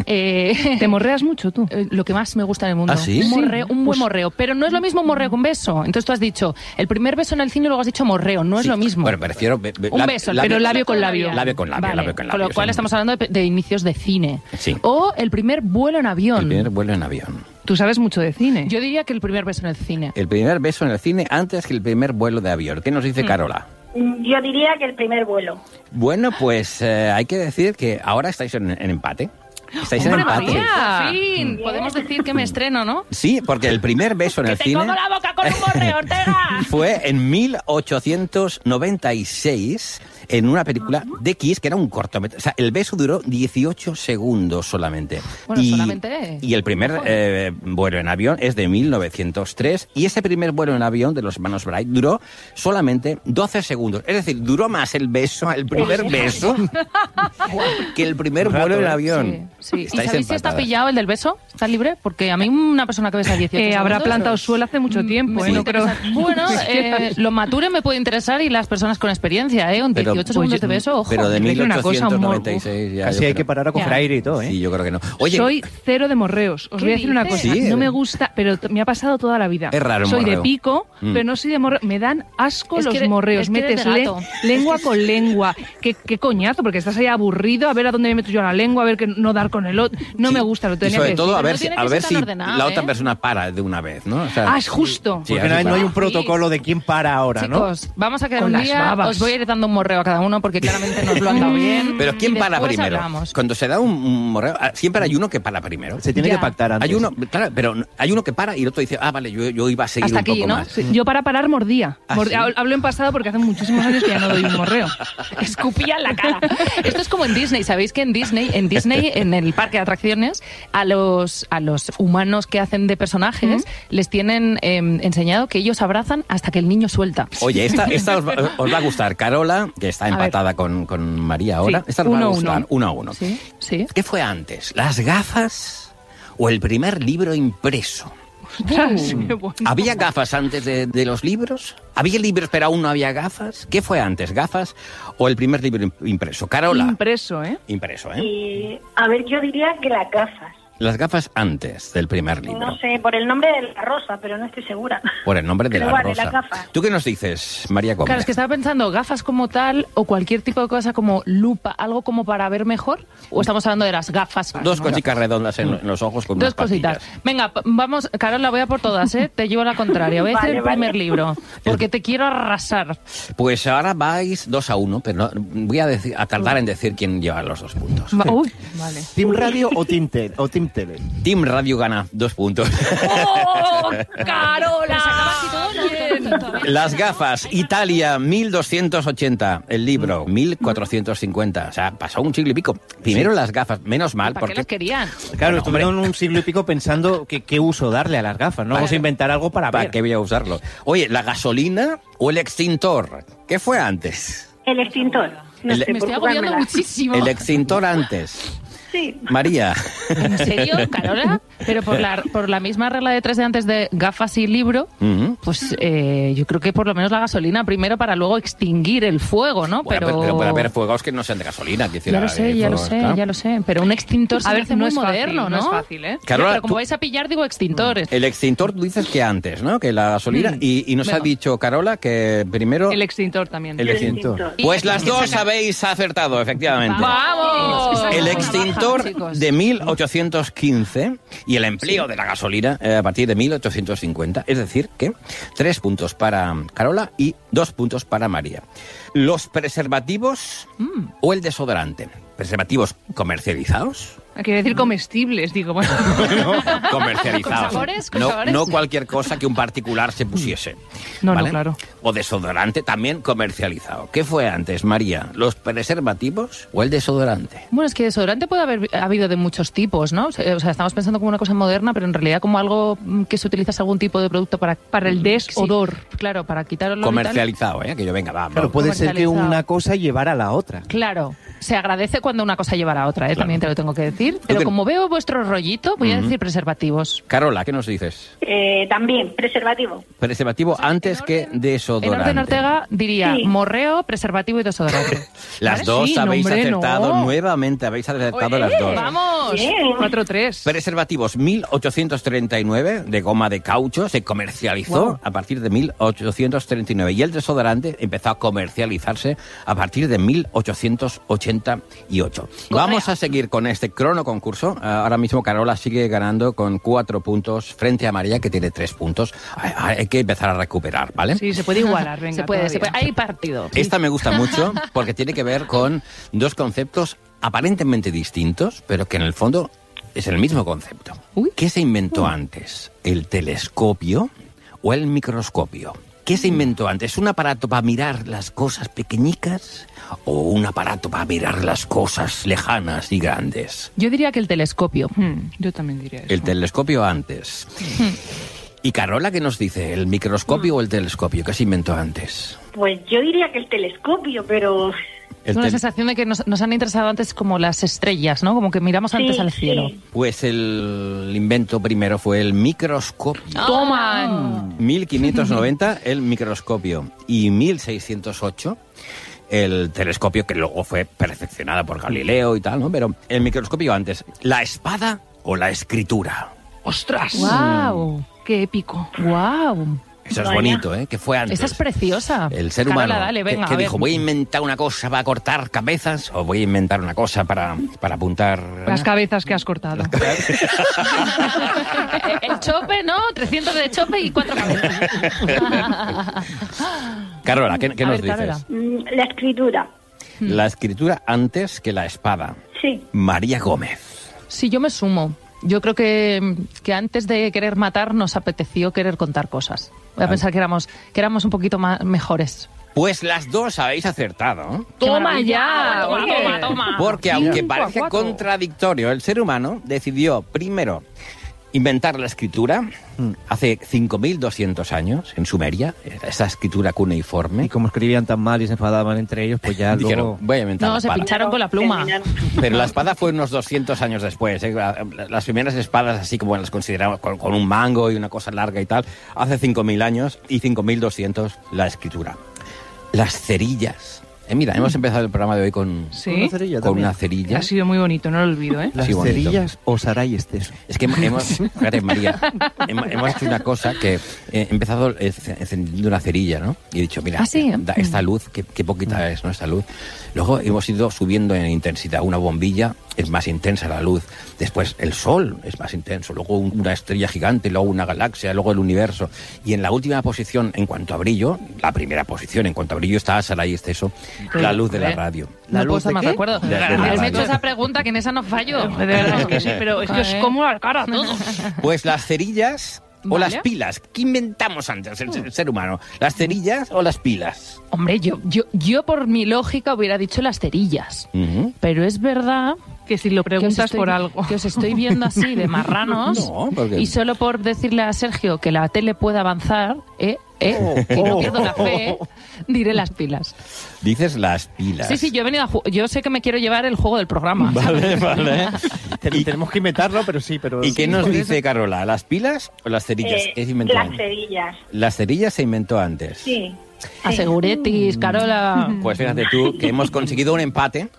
Speaker 12: eh,
Speaker 2: ¿Te morreas mucho tú?
Speaker 12: eh, lo que más me gusta en el mundo.
Speaker 3: ¿Ah, sí?
Speaker 12: Un, morreo, un buen
Speaker 2: Pues-
Speaker 12: morreo. Pero no es lo mismo un morreo que un beso. Entonces tú has dicho el primer beso en el cine y luego has dicho morreo. No es
Speaker 3: Sí.
Speaker 12: lo mismo.
Speaker 3: Bueno, prefiero... be- be-
Speaker 12: Un
Speaker 3: lab-
Speaker 12: beso,
Speaker 3: labio-
Speaker 2: pero labio con labio.
Speaker 3: Labio con labio,
Speaker 12: Vale,
Speaker 3: labio con labio.
Speaker 12: Con lo cual
Speaker 3: sí.
Speaker 12: estamos hablando de, de inicios de cine.
Speaker 3: Sí.
Speaker 12: O el primer vuelo en avión.
Speaker 3: El primer vuelo en avión.
Speaker 2: Tú sabes mucho de cine.
Speaker 12: Yo diría que el primer beso en el cine.
Speaker 3: El primer beso en el cine antes que el primer vuelo de avión. ¿Qué nos dice Carola?
Speaker 13: Mm, Yo diría que el primer vuelo.
Speaker 3: Bueno, pues eh, hay que decir que ahora estáis en, en empate. Estáis en
Speaker 12: ¡Hombre,
Speaker 3: empate.
Speaker 12: María! Por fin, podemos decir que me estreno, ¿no?
Speaker 3: Sí, porque el primer beso en el
Speaker 12: ¡Te
Speaker 3: cine
Speaker 12: como la boca con un morreo, Ortega!
Speaker 3: fue en mil ochocientos noventa y seis en una película de Kiss, que era un cortometraje. O sea, el beso duró dieciocho segundos solamente.
Speaker 12: Bueno,
Speaker 3: y,
Speaker 12: solamente-
Speaker 3: Y el primer eh, vuelo en avión es de mil novecientos tres. Y ese primer vuelo en avión de los hermanos Bright duró solamente doce segundos. Es decir, duró más el beso, el primer beso, que el primer vuelo en avión.
Speaker 12: Sí, sí. ¿Y
Speaker 3: Estáis
Speaker 12: sabéis si está
Speaker 3: empatadas.
Speaker 12: pillado el del beso? ¿Está libre? Porque a mí una persona que besa dieciocho
Speaker 2: Eh, habrá
Speaker 12: segundos,
Speaker 2: plantado
Speaker 12: pues,
Speaker 2: suelo hace mucho tiempo,
Speaker 12: me
Speaker 2: ¿eh? No
Speaker 12: puede
Speaker 2: creo.
Speaker 12: interesar. Bueno, eh, lo mature me puede interesar y las personas con experiencia, ¿eh? Un
Speaker 3: Pero-
Speaker 12: dieciocho segundos
Speaker 2: Oye,
Speaker 12: de beso, ojo.
Speaker 3: Pero de
Speaker 2: Te voy a decir una cosa,
Speaker 3: mil ochocientos noventa y seis ya.
Speaker 5: Casi
Speaker 3: yo
Speaker 5: hay
Speaker 3: creo-
Speaker 5: que parar a coger
Speaker 12: Ya.
Speaker 5: aire y todo, ¿eh?
Speaker 3: Sí, yo creo que no. Oye,
Speaker 2: Soy cero de morreos. Os
Speaker 12: ¿Qué
Speaker 2: voy a decir una
Speaker 12: dices?
Speaker 2: cosa.
Speaker 3: Sí,
Speaker 2: no
Speaker 3: eh.
Speaker 2: me gusta, pero t- me ha pasado toda la vida.
Speaker 3: Es raro un
Speaker 2: Soy
Speaker 3: morreo.
Speaker 2: de pico,
Speaker 3: Mm.
Speaker 2: pero no soy de morreo. Me dan asco
Speaker 12: Es que
Speaker 2: los
Speaker 12: eres-
Speaker 2: morreos.
Speaker 12: es que eres
Speaker 2: Metes
Speaker 12: de
Speaker 2: le-
Speaker 12: gato.
Speaker 2: lengua con lengua. ¿Qué, qué coñazo, porque estás ahí aburrido a ver a dónde me meto yo la lengua, a ver que no dar con el otro. No
Speaker 3: sí.
Speaker 2: me gusta, lo
Speaker 3: Y
Speaker 2: tenía
Speaker 3: sobre
Speaker 2: que
Speaker 3: todo
Speaker 2: decir.
Speaker 3: a ver
Speaker 12: no
Speaker 3: si,
Speaker 12: tiene
Speaker 3: a
Speaker 12: que
Speaker 3: ver
Speaker 12: ser
Speaker 3: si
Speaker 12: tan ordenado,
Speaker 3: la otra
Speaker 12: ¿eh?
Speaker 3: persona para de una vez, ¿no? O sea,
Speaker 2: Ah, es justo.
Speaker 3: Sí,
Speaker 5: Porque
Speaker 3: así
Speaker 5: no hay, no hay
Speaker 3: para.
Speaker 5: un protocolo de quién para ahora, ¿no?
Speaker 12: Chicos, vamos a quedar
Speaker 2: Con
Speaker 12: un
Speaker 2: las
Speaker 12: día,
Speaker 2: babas.
Speaker 12: os voy a ir dando un morreo a cada uno porque claramente nos lo han dado bien.
Speaker 3: Pero ¿quién
Speaker 12: Y
Speaker 3: para
Speaker 12: después
Speaker 3: primero?
Speaker 12: hablamos.
Speaker 3: Cuando se da un, un morreo, ah, siempre hay uno que para primero.
Speaker 5: Se tiene
Speaker 12: Ya.
Speaker 5: que pactar antes.
Speaker 3: Hay uno, claro, pero hay uno que para y el otro dice, ah, vale, yo, yo iba a seguir
Speaker 12: Hasta
Speaker 3: un
Speaker 12: aquí,
Speaker 3: poco
Speaker 12: ¿no?
Speaker 3: más.
Speaker 2: Sí, Yo para parar mordía.
Speaker 3: ¿Ah,
Speaker 2: Mord-
Speaker 3: sí?
Speaker 2: hab- Hablo en pasado porque hace muchísimos años que ya no doy un morreo.
Speaker 12: Escupía en la cara. Esto es como en Disney. ¿Sabéis que en Disney, en Disney, en el parque de atracciones, a los, a los humanos que hacen de personajes les tienen eh, enseñado que ellos abrazan hasta que el niño suelta?
Speaker 3: Oye, esta, esta os, va, os va a gustar. Carola, que está
Speaker 12: A ver.
Speaker 3: empatada con, con María ahora,
Speaker 2: Sí,
Speaker 3: esta os va a
Speaker 2: uno a
Speaker 3: gustar.
Speaker 2: uno.
Speaker 3: Uno a uno.
Speaker 12: Sí, sí.
Speaker 3: ¿Qué fue antes? ¿Las gafas o el primer libro impreso?
Speaker 2: Ostras, qué bueno.
Speaker 3: ¿Había gafas antes de, de los libros? ¿Había libros pero aún no había gafas? ¿Qué fue antes, gafas o el primer libro im- impreso? Carola.
Speaker 2: Impreso, ¿eh?
Speaker 3: Impreso, ¿eh?
Speaker 13: Y, a ver, yo diría que las gafas.
Speaker 3: Las gafas antes del primer libro.
Speaker 13: No sé, por el nombre de la rosa, pero no estoy segura.
Speaker 3: Por el nombre de
Speaker 13: Pero
Speaker 3: la
Speaker 13: vale,
Speaker 3: rosa.
Speaker 13: las gafas.
Speaker 3: ¿Tú qué nos dices, María Gómez?
Speaker 12: Claro, es que estaba pensando gafas como tal o cualquier tipo de cosa como lupa, algo como para ver mejor, o estamos hablando de las gafas.
Speaker 3: Dos
Speaker 12: ¿no?
Speaker 3: cositas redondas en, en los ojos con
Speaker 12: Dos
Speaker 3: unas
Speaker 12: cositas.
Speaker 3: patillas.
Speaker 12: Venga, p- vamos, Carola, voy a por todas, ¿eh? Te llevo la contraria. Voy a
Speaker 13: Vale,
Speaker 12: decir el primer
Speaker 13: vale.
Speaker 12: libro, porque te quiero arrasar.
Speaker 3: Pues ahora vais dos a uno, pero no, voy a, decir, a tardar en decir quién lleva los dos puntos.
Speaker 12: Va- Uy, vale.
Speaker 5: ¿Team Radio o Team, Tel o Team Tele?
Speaker 3: Team Radio gana dos puntos.
Speaker 12: ¡Oh, Carola!
Speaker 3: Las gafas, Italia, mil doscientos ochenta. El libro, mil cuatrocientos cincuenta. O sea, pasó un siglo y pico. Primero las gafas, menos mal,
Speaker 12: ¿Para qué
Speaker 3: porque...
Speaker 12: las querían?
Speaker 5: Claro,
Speaker 3: Bueno,
Speaker 5: estuvieron un siglo y pico pensando que qué uso darle a las gafas, ¿no? Vamos a inventar algo para
Speaker 3: ¿Para
Speaker 5: ver.
Speaker 3: qué voy a usarlo? Oye, ¿la gasolina o el extintor? ¿Qué fue antes?
Speaker 13: El extintor. No
Speaker 3: El-
Speaker 13: sé,
Speaker 12: Me
Speaker 13: por
Speaker 12: estoy agobiando
Speaker 13: jugármela.
Speaker 12: muchísimo.
Speaker 3: El extintor antes.
Speaker 13: Sí.
Speaker 3: María.
Speaker 12: ¿En serio, Carola? Pero por la, por la misma regla de tres de antes de gafas y libro,
Speaker 3: Ujú.
Speaker 12: pues eh, yo creo que por lo menos la gasolina primero para luego extinguir el fuego, ¿no?
Speaker 3: Bueno, pero... pero puede haber fuegos que no sean de gasolina. Que
Speaker 12: Ya lo sé, ya lo sé, ya lo sé. Pero un extintor se
Speaker 2: A
Speaker 12: me
Speaker 2: ver,
Speaker 12: hace
Speaker 2: no
Speaker 12: muy
Speaker 2: es fácil,
Speaker 12: moderno,
Speaker 2: no
Speaker 12: ¿no?
Speaker 2: es fácil, ¿eh?
Speaker 3: Carola,
Speaker 12: Ya, pero como
Speaker 3: tú-
Speaker 12: vais a pillar, digo extintores.
Speaker 3: El extintor, tú dices que antes, ¿no? Que la gasolina.
Speaker 12: Mm.
Speaker 3: Y, y nos
Speaker 12: Venga.
Speaker 3: ha dicho Carola que primero...
Speaker 2: El extintor también.
Speaker 3: el extintor. Pues las dos habéis acertado, efectivamente.
Speaker 12: ¡Vamos!
Speaker 3: El extintor
Speaker 12: Chicos.
Speaker 3: de mil ochocientos quince y el empleo de la gasolina eh, a partir de mil ochocientos cincuenta. Es decir, que tres puntos para Carola y dos puntos para María. ¿Los preservativos o el desodorante? ¿Preservativos comercializados?
Speaker 2: Quiere decir comestibles, digo, bueno.
Speaker 3: Comercializados.
Speaker 12: ¿Con sabores? ¿Con
Speaker 3: no,
Speaker 12: sabores?
Speaker 3: no cualquier cosa que un particular se pusiese.
Speaker 2: No, no,
Speaker 3: ¿vale?
Speaker 2: claro.
Speaker 3: O desodorante también comercializado. ¿Qué fue antes, María? ¿Los preservativos o el desodorante?
Speaker 12: Bueno, es que desodorante puede haber habido de muchos tipos, ¿no? O sea, o sea, estamos pensando como una cosa moderna, pero en realidad como algo mm, que se utiliza algún tipo de producto para...
Speaker 2: Para el desodor.
Speaker 12: Sí, claro, para quitar olor y tal.
Speaker 3: Comercializado, ¿eh? Que yo venga, va.
Speaker 5: Claro,
Speaker 3: va.
Speaker 5: puede ser que
Speaker 12: Comercializado.
Speaker 5: una cosa llevara a la otra.
Speaker 12: Claro, se agradece cuando una cosa lleva a la otra, ¿eh? También te lo tengo que decir. Pero
Speaker 3: qué-
Speaker 12: como veo vuestro rollito, voy a decir preservativos.
Speaker 3: Carola, ¿qué nos dices?
Speaker 13: Eh, también, preservativo.
Speaker 3: Preservativo antes que
Speaker 12: En
Speaker 3: desodorante.
Speaker 12: orden Ortega diría
Speaker 13: Sí.
Speaker 12: morreo, preservativo y desodorante.
Speaker 3: Las
Speaker 12: ¿Vale?
Speaker 3: dos
Speaker 2: Sí,
Speaker 3: habéis
Speaker 2: no, hombre,
Speaker 3: acertado,
Speaker 2: no.
Speaker 3: nuevamente habéis acertado
Speaker 12: Oye,
Speaker 3: las dos.
Speaker 12: ¡Vamos!
Speaker 13: Bien.
Speaker 2: cuatro tres.
Speaker 3: Preservativos mil ochocientos treinta y nueve de goma de caucho se comercializó
Speaker 12: Wow.
Speaker 3: a partir de mil ochocientos treinta y nueve y el desodorante empezó a comercializarse a partir de mil ochocientos ochenta y ocho. Vamos a seguir con este crono concurso. Ahora mismo Carola sigue ganando con cuatro puntos frente a María que tiene tres puntos. Hay, hay que empezar a recuperar, ¿vale?
Speaker 2: Sí, se puede igualar, venga.
Speaker 12: se puede, se
Speaker 2: todavía.
Speaker 12: puede. Hay partido.
Speaker 3: Esta me gusta mucho porque tiene que ver con dos conceptos aparentemente distintos, pero que en el fondo es el mismo concepto.
Speaker 12: Uy.
Speaker 3: ¿Qué se inventó antes? ¿El telescopio o el microscopio? ¿Qué se inventó antes? ¿Un aparato para mirar las cosas pequeñicas o un aparato para mirar las cosas lejanas y grandes?
Speaker 12: Yo diría que el telescopio.
Speaker 2: Hmm, yo también diría eso.
Speaker 3: El telescopio antes. ¿Y Carola qué nos dice? ¿El microscopio o el telescopio? ¿Qué se inventó antes?
Speaker 13: Pues yo diría que el telescopio, pero...
Speaker 3: El
Speaker 12: Tengo la
Speaker 3: tel-
Speaker 12: sensación de que nos, nos han interesado antes como las estrellas, ¿no? Como que miramos antes
Speaker 13: Sí,
Speaker 12: al
Speaker 13: sí.
Speaker 12: cielo.
Speaker 3: Pues el invento primero fue el microscopio.
Speaker 12: ¡Toma!
Speaker 3: mil quinientos noventa el microscopio y mil seiscientos ocho el telescopio, que luego fue perfeccionado por Galileo y tal, ¿no? Pero el microscopio antes, ¿la espada o la escritura?
Speaker 2: ¡Ostras!
Speaker 12: ¡Wow!
Speaker 2: ¡Qué épico!
Speaker 12: ¡Wow!
Speaker 3: Eso es
Speaker 13: Vaya.
Speaker 3: bonito, ¿eh? Que fue antes.
Speaker 12: Esa es preciosa.
Speaker 3: El ser
Speaker 12: Carola,
Speaker 3: humano
Speaker 12: dale,
Speaker 3: que-
Speaker 12: venga,
Speaker 3: que,
Speaker 12: a ver.
Speaker 3: dijo, voy a inventar una cosa para cortar cabezas o voy a inventar una cosa para, para apuntar...
Speaker 2: Las cabezas que has cortado.
Speaker 12: El chope, ¿no? trescientos de chope y cuatro cabezas.
Speaker 3: Carola, ¿qué, qué
Speaker 12: A
Speaker 3: nos
Speaker 12: ver,
Speaker 3: dices?
Speaker 12: Carola.
Speaker 13: mm, La escritura.
Speaker 3: La escritura antes que la espada.
Speaker 13: Sí.
Speaker 3: María Gómez.
Speaker 12: Sí, yo me sumo. Yo creo que, que antes de querer matar nos apeteció querer contar cosas. Voy a
Speaker 3: Vale.
Speaker 12: pensar que éramos, que éramos un poquito más mejores.
Speaker 3: Pues las dos habéis acertado.
Speaker 2: ¡Toma ya!
Speaker 12: Toma,
Speaker 2: oye.
Speaker 12: toma, toma.
Speaker 3: Porque
Speaker 2: Cinco
Speaker 3: aunque
Speaker 2: a
Speaker 3: parece
Speaker 2: cuatro.
Speaker 3: contradictorio, el ser humano decidió primero inventar la escritura hace cinco mil doscientos años en Sumeria, esa escritura cuneiforme.
Speaker 5: Y como escribían tan mal y se enfadaban entre ellos, pues ya
Speaker 3: Dijeron,
Speaker 5: luego...
Speaker 3: voy a inventar
Speaker 12: No,
Speaker 3: la
Speaker 12: se
Speaker 3: espada.
Speaker 12: pincharon con la pluma.
Speaker 3: Pero la espada fue unos doscientos años después. ¿eh? Las primeras espadas, así como las consideramos, con, con un mango y una cosa larga y tal, hace cinco mil años y cinco mil doscientos la escritura. Las cerillas Eh, mira, hemos empezado el programa de hoy con,
Speaker 2: ¿Sí?
Speaker 5: Una cerilla
Speaker 3: con
Speaker 5: también.
Speaker 3: una cerilla.
Speaker 2: Ha sido muy bonito, no lo olvido, ¿eh?
Speaker 5: Las
Speaker 3: Sí, bonito.
Speaker 5: cerillas o Saray Esteso.
Speaker 3: Es que hemos, fíjate, María, hemos, hemos hecho una cosa que eh, he empezado encendiendo una cerilla, ¿no? Y he dicho, mira,
Speaker 12: ¿Ah, sí?
Speaker 3: da- esta luz, qué, qué poquita es, ¿no? Esta luz. Luego hemos ido subiendo en intensidad. Una bombilla es más intensa la luz. Después el sol es más intenso. Luego un- una estrella gigante, luego una galaxia, luego el universo. Y en la última posición, en cuanto a brillo, la primera posición, en cuanto a brillo, está Saray Esteso, la luz de la radio.
Speaker 2: ¿La
Speaker 12: No puedo
Speaker 2: luz
Speaker 12: estar
Speaker 2: de
Speaker 12: más
Speaker 2: qué?
Speaker 12: de acuerdo.
Speaker 3: De- de la
Speaker 12: Haberme
Speaker 3: radio.
Speaker 12: hecho esa pregunta, que en esa no fallo.
Speaker 2: De verdad que sí, pero es que os
Speaker 12: Joder.
Speaker 2: como la cara a todos.
Speaker 3: Pues las cerillas o
Speaker 12: Vale.
Speaker 3: las pilas. ¿Qué inventamos antes el, el ser humano? ¿Las cerillas o las pilas?
Speaker 12: Hombre, yo, yo, yo por mi lógica hubiera dicho las cerillas.
Speaker 3: Ujú.
Speaker 12: Pero es verdad
Speaker 2: Que si lo
Speaker 12: que os
Speaker 2: preguntas
Speaker 12: estoy-
Speaker 2: por algo.
Speaker 12: que os estoy viendo así de marranos.
Speaker 3: No, porque-
Speaker 12: Y solo por decirle a Sergio que la tele puede avanzar, ¿eh? ¿eh? Que no pierdo la fe, diré las pilas.
Speaker 3: Dices las pilas.
Speaker 12: Sí, sí, yo he venido a ju- yo sé que me quiero llevar el juego del programa.
Speaker 3: Vale, vale.
Speaker 5: Ten- Tenemos que inventarlo, pero sí, pero...
Speaker 3: ¿Y qué nos dice Carola? ¿Las pilas o las cerillas?
Speaker 13: Eh,
Speaker 3: ¿Qué se inventó
Speaker 13: las
Speaker 3: antes?
Speaker 13: cerillas.
Speaker 3: Las cerillas se inventó antes.
Speaker 13: Sí.
Speaker 12: Aseguretis, Carola.
Speaker 3: Pues fíjate tú que hemos conseguido un empate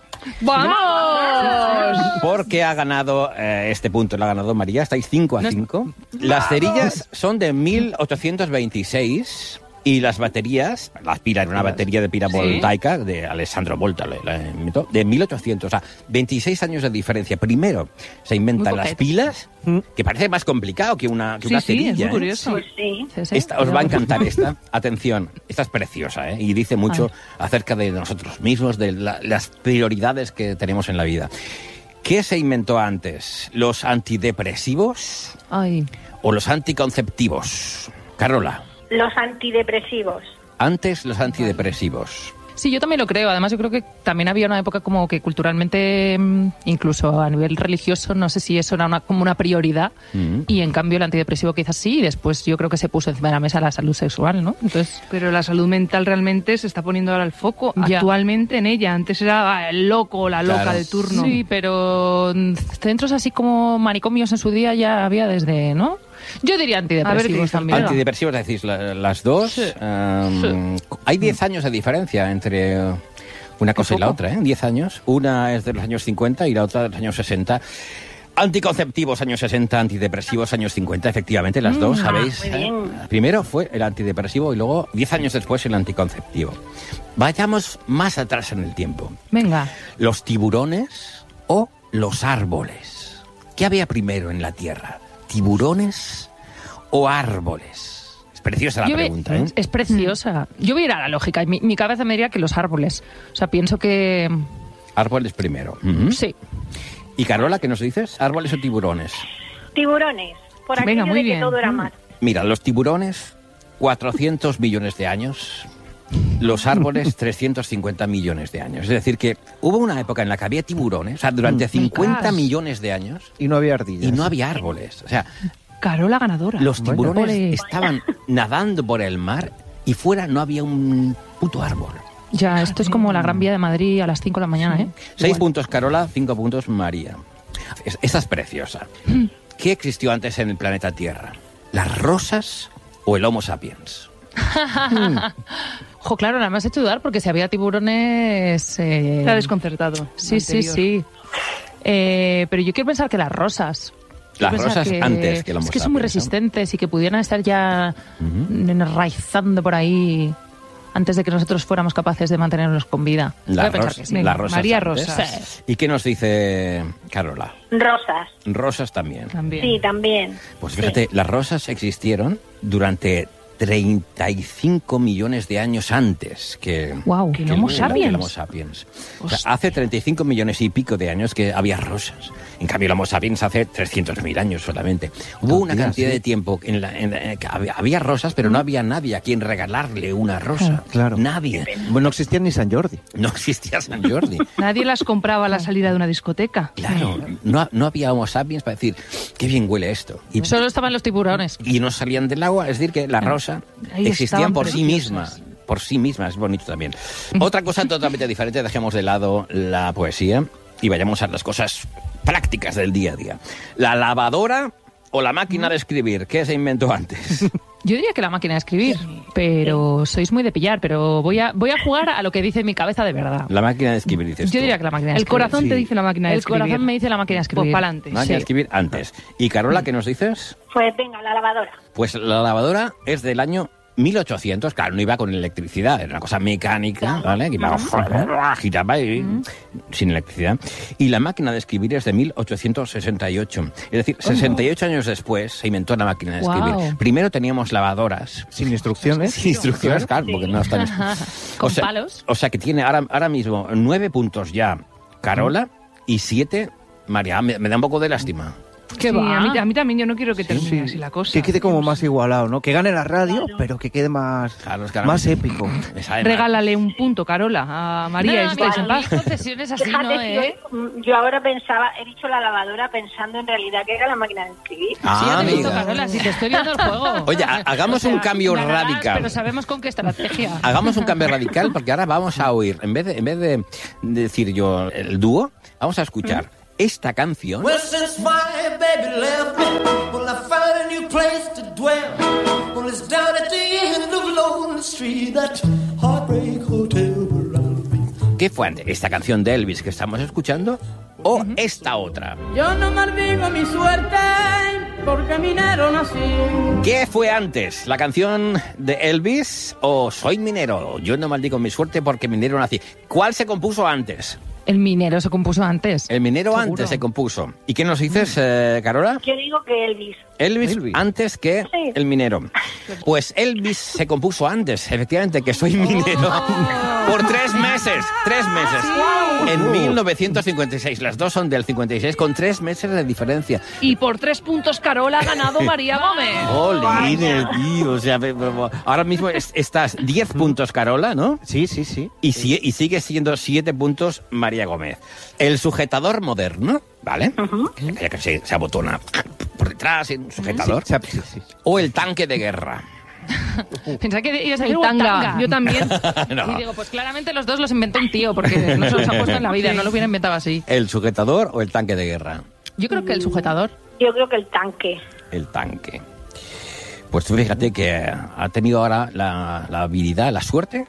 Speaker 12: ¡Vamos!
Speaker 3: porque ha ganado eh, este punto, lo ha ganado María, estáis cinco a cinco. Las cerillas son de mil ochocientos veintiséis y las baterías, las pilas, era una batería de pila
Speaker 12: Sí.
Speaker 3: voltaica de Alessandro Volta, la- la inventó, de mil ochocientos, o sea, veintiséis años de diferencia. Primero se inventan
Speaker 12: Muy
Speaker 3: las
Speaker 12: coqueto.
Speaker 3: pilas, que parece más complicado que una, que
Speaker 2: Sí,
Speaker 3: una
Speaker 2: sí, es
Speaker 3: cerilla.
Speaker 2: muy
Speaker 3: ¿eh?
Speaker 2: curioso.
Speaker 13: Pues sí.
Speaker 12: Sí, sí.
Speaker 3: Esta, os va a encantar esta. Atención, esta es preciosa, ¿eh? Y dice mucho acerca de nosotros mismos, de la- las prioridades que tenemos en la vida. ¿Qué se inventó antes? ¿Los antidepresivos
Speaker 12: Ay.
Speaker 3: o los anticonceptivos? Carola,
Speaker 13: Los antidepresivos.
Speaker 3: antes los antidepresivos.
Speaker 12: Sí, yo también lo creo. Además, yo creo que también había una época como que culturalmente, mm, incluso a nivel religioso, no sé si eso era una, como una prioridad.
Speaker 3: Mm.
Speaker 12: Y en cambio el antidepresivo quizás sí. Y después yo creo que se puso encima de la mesa la salud sexual, ¿no? Entonces,
Speaker 2: Pero la salud mental realmente se está poniendo ahora el foco
Speaker 12: Ya.
Speaker 2: actualmente en ella. Antes era ah, el loco o la loca
Speaker 3: Claro.
Speaker 2: de turno.
Speaker 12: sí, pero mm, centros así como manicomios en su día ya había desde, ¿no? Yo diría
Speaker 2: A ver, ¿qué
Speaker 12: antidepresivos
Speaker 2: dice el
Speaker 12: también.
Speaker 3: Antidepresivos, decís, la- las dos.
Speaker 12: Sí.
Speaker 3: Um, Hay diez años de diferencia entre uh, una cosa y la
Speaker 12: poco.
Speaker 3: otra, ¿eh? diez años. Una es de los años cincuenta y la otra de los años sesenta. Anticonceptivos, años sesenta, antidepresivos, años cincuenta, efectivamente, las dos, ¿sabéis?
Speaker 13: muy bien.
Speaker 3: ¿Eh? Primero fue el antidepresivo y luego, diez años después, el anticonceptivo. Vayamos más atrás en el tiempo.
Speaker 12: Venga.
Speaker 3: ¿Los tiburones o los árboles? ¿Qué había primero en la Tierra? ¿Tiburones o árboles? Es preciosa la
Speaker 12: Yo ve-
Speaker 3: pregunta, ¿eh?
Speaker 12: Es preciosa. Yo voy a ir a la lógica. y Mi, mi cabeza me diría que los árboles. O sea, pienso que...
Speaker 3: Árboles primero. Ujú.
Speaker 12: Sí.
Speaker 3: ¿Y Carola, qué nos dices? ¿Árboles o tiburones?
Speaker 13: Tiburones. Por
Speaker 2: Venga,
Speaker 13: aquello
Speaker 2: muy
Speaker 13: de
Speaker 2: bien.
Speaker 13: que todo era mar.
Speaker 3: Mira, los tiburones, cuatrocientos millones de años. Los árboles, trescientos cincuenta millones de años. Es decir, que hubo una época en la que había tiburones, o sea, durante cincuenta
Speaker 2: Ostras.
Speaker 3: millones de años,
Speaker 5: Y no había ardillas.
Speaker 3: y no había árboles. O sea,
Speaker 2: Carola ganadora.
Speaker 3: los
Speaker 5: Vaya.
Speaker 3: tiburones
Speaker 12: Ole.
Speaker 3: estaban nadando por el mar y fuera no había un puto árbol.
Speaker 12: Ya, esto es como la Gran Vía de Madrid a las cinco de la mañana, ¿eh?
Speaker 3: Seis puntos Carola, cinco puntos María. Es- Esta es preciosa. ¿Qué existió antes en el planeta Tierra? ¿Las rosas o el Homo sapiens?
Speaker 12: Jo, claro, nada más he hecho dudar porque si había tiburones... eh,
Speaker 2: Está desconcertado.
Speaker 12: Sí, sí,
Speaker 2: Anterior.
Speaker 12: sí. Eh, pero yo quiero pensar que las rosas. Quiero
Speaker 3: Las
Speaker 12: pensar
Speaker 3: rosas antes que el Homo
Speaker 12: Es que son muy
Speaker 3: sapiens, ¿no?
Speaker 12: resistentes y que pudieran estar ya enraizando por ahí antes de que nosotros fuéramos capaces de mantenernos con vida. Voy a
Speaker 3: Las,
Speaker 12: pensar
Speaker 3: ros-
Speaker 12: que sí.
Speaker 3: las rosas
Speaker 2: María
Speaker 3: antes.
Speaker 2: Rosas.
Speaker 3: ¿Y qué nos dice Carola?
Speaker 13: Rosas.
Speaker 3: Rosas también.
Speaker 2: También.
Speaker 13: Sí, también.
Speaker 3: Pues
Speaker 13: Sí.
Speaker 3: fíjate, las rosas existieron durante treinta y cinco millones de años antes que,
Speaker 12: Guau,
Speaker 3: que
Speaker 12: que el Homo
Speaker 3: que
Speaker 12: sapiens.
Speaker 3: el Homo sapiens. O sea, hace treinta y cinco millones y pico de años que había rosas. En cambio, el Homo sapiens hace trescientos mil años solamente. Hubo una
Speaker 5: Cantidad,
Speaker 3: cantidad
Speaker 5: sí.
Speaker 3: de tiempo en la en la que había, había rosas, pero no había nadie a quien regalarle una rosa.
Speaker 5: Claro.
Speaker 3: Nadie.
Speaker 5: Bueno, no existía ni San Jordi.
Speaker 3: No existía San Jordi.
Speaker 2: Nadie las compraba a la salida de una discoteca.
Speaker 3: Claro, no, no había Homo sapiens para decir, qué bien huele esto. Y,
Speaker 12: Solo estaban los tiburones.
Speaker 3: y no salían del agua, es decir, que la rosa
Speaker 2: Ahí
Speaker 3: existían
Speaker 2: estaban
Speaker 3: por sí
Speaker 2: preciosas.
Speaker 3: misma. Por sí misma, es bonito también. Otra cosa totalmente diferente, dejemos de lado la poesía y vayamos a las cosas prácticas del día a día. ¿La lavadora o la máquina de escribir? ¿Qué se inventó antes?
Speaker 12: Yo diría que la máquina de escribir, pero sois muy de pillar, pero voy a voy a jugar a lo que dice mi cabeza de verdad.
Speaker 3: La máquina de escribir, dices
Speaker 12: Yo
Speaker 3: tú.
Speaker 12: diría que la máquina de
Speaker 2: El
Speaker 12: escribir.
Speaker 2: corazón te dice la máquina de
Speaker 12: El
Speaker 2: escribir.
Speaker 12: corazón me dice la máquina de escribir.
Speaker 2: Pues pa'lante.
Speaker 3: Máquina
Speaker 12: Sí.
Speaker 3: de escribir antes. ¿Y Carola, qué nos dices?
Speaker 13: Pues venga, la lavadora.
Speaker 3: Pues la lavadora es del año mil ochocientos, claro, no iba con electricidad, era una cosa mecánica, ¿vale? Que iba, giraba y, sin electricidad. Y la máquina de escribir es de mil ochocientos sesenta y ocho. Es decir, sesenta y ocho años después se inventó la máquina de escribir.
Speaker 12: Wow.
Speaker 3: Primero teníamos lavadoras.
Speaker 5: Sin instrucciones.
Speaker 3: Sin instrucciones, claro, porque no están...
Speaker 12: Con
Speaker 3: o sea,
Speaker 12: palos.
Speaker 3: O sea que tiene ahora, ahora mismo nueve puntos ya Carola y siete María. Me, me da un poco de lástima.
Speaker 2: ¿Qué
Speaker 12: Sí,
Speaker 2: va?
Speaker 12: a mí-
Speaker 2: A mí también, yo no quiero que termine así la cosa.
Speaker 5: Que quede como más igualado, ¿no? Que gane la radio, pero que quede más,
Speaker 3: Claro, es que ahora
Speaker 5: más
Speaker 3: mismo-
Speaker 5: épico.
Speaker 3: me sabe mal.
Speaker 2: Regálale un punto, Carola, a María, y
Speaker 12: No,
Speaker 2: estáis
Speaker 12: mira,
Speaker 2: en paz.
Speaker 12: concesiones así,
Speaker 13: Fíjate,
Speaker 12: ¿no?
Speaker 13: si
Speaker 12: ¿eh?
Speaker 13: hoy, mm, yo ahora pensaba, he dicho la lavadora pensando en realidad que era la máquina de escribir.
Speaker 3: Ah,
Speaker 12: Sí, yo te he visto,
Speaker 3: amiga.
Speaker 12: Carola, si te estoy viendo el juego.
Speaker 3: Oye, ha- hagamos un cambio
Speaker 12: ganarás,
Speaker 3: radical.
Speaker 12: Pero sabemos con qué estrategia.
Speaker 3: Hagamos un cambio radical porque ahora vamos a oír, en vez de, en vez de decir yo el dúo, vamos a escuchar esta canción.
Speaker 14: Well, since my baby left me, well, I found a new place to dwell. Well, it's down at the end of Lonely Street, that Heartbreak Hotel where I'll be.
Speaker 3: ¿Qué fue antes? ¿Esta canción de Elvis que estamos escuchando o esta otra?
Speaker 15: Yo no maldigo mi suerte porque minero nací.
Speaker 3: ¿Qué fue antes? ¿La canción de Elvis o Soy minero? Yo no maldigo mi suerte porque minero nací. ¿Cuál se compuso antes?
Speaker 12: El minero se compuso antes.
Speaker 3: El minero
Speaker 12: Seguro.
Speaker 3: antes se compuso. ¿Y qué nos dices, eh, Carola?
Speaker 13: Yo digo que Elvis.
Speaker 3: Elvis,
Speaker 5: Elvis.
Speaker 3: antes que
Speaker 13: Sí.
Speaker 3: el minero. Pues Elvis se compuso antes, efectivamente, que Soy minero. Por tres meses, tres meses. En mil novecientos cincuenta y seis. Las dos son del cincuenta y seis, con tres meses de diferencia.
Speaker 2: Y por tres puntos, Carola ha ganado María Gómez.
Speaker 3: ¡Jolines, tío! O sea, pe- pe- ahora mismo es- estás diez puntos, Carola, ¿no?
Speaker 5: Sí, sí, sí.
Speaker 3: Y, si- y sigue siendo siete puntos María Gómez. El sujetador moderno, ¿vale? Que, que se, se abotona por detrás, en un sujetador.
Speaker 5: Sí, sí, sí.
Speaker 3: O el tanque de guerra.
Speaker 12: Pensaba que ibas a
Speaker 2: El
Speaker 12: decir
Speaker 2: tanga.
Speaker 12: tanga.
Speaker 2: Yo también.
Speaker 3: No.
Speaker 12: Y digo, pues claramente los dos los inventó un tío, porque no se los ha puesto en la vida, no lo hubiera inventado así.
Speaker 3: ¿El sujetador o el tanque de guerra?
Speaker 12: Yo creo que el sujetador.
Speaker 13: Yo creo que el tanque.
Speaker 3: El tanque. Pues tú fíjate que ha tenido ahora la, la habilidad, la suerte,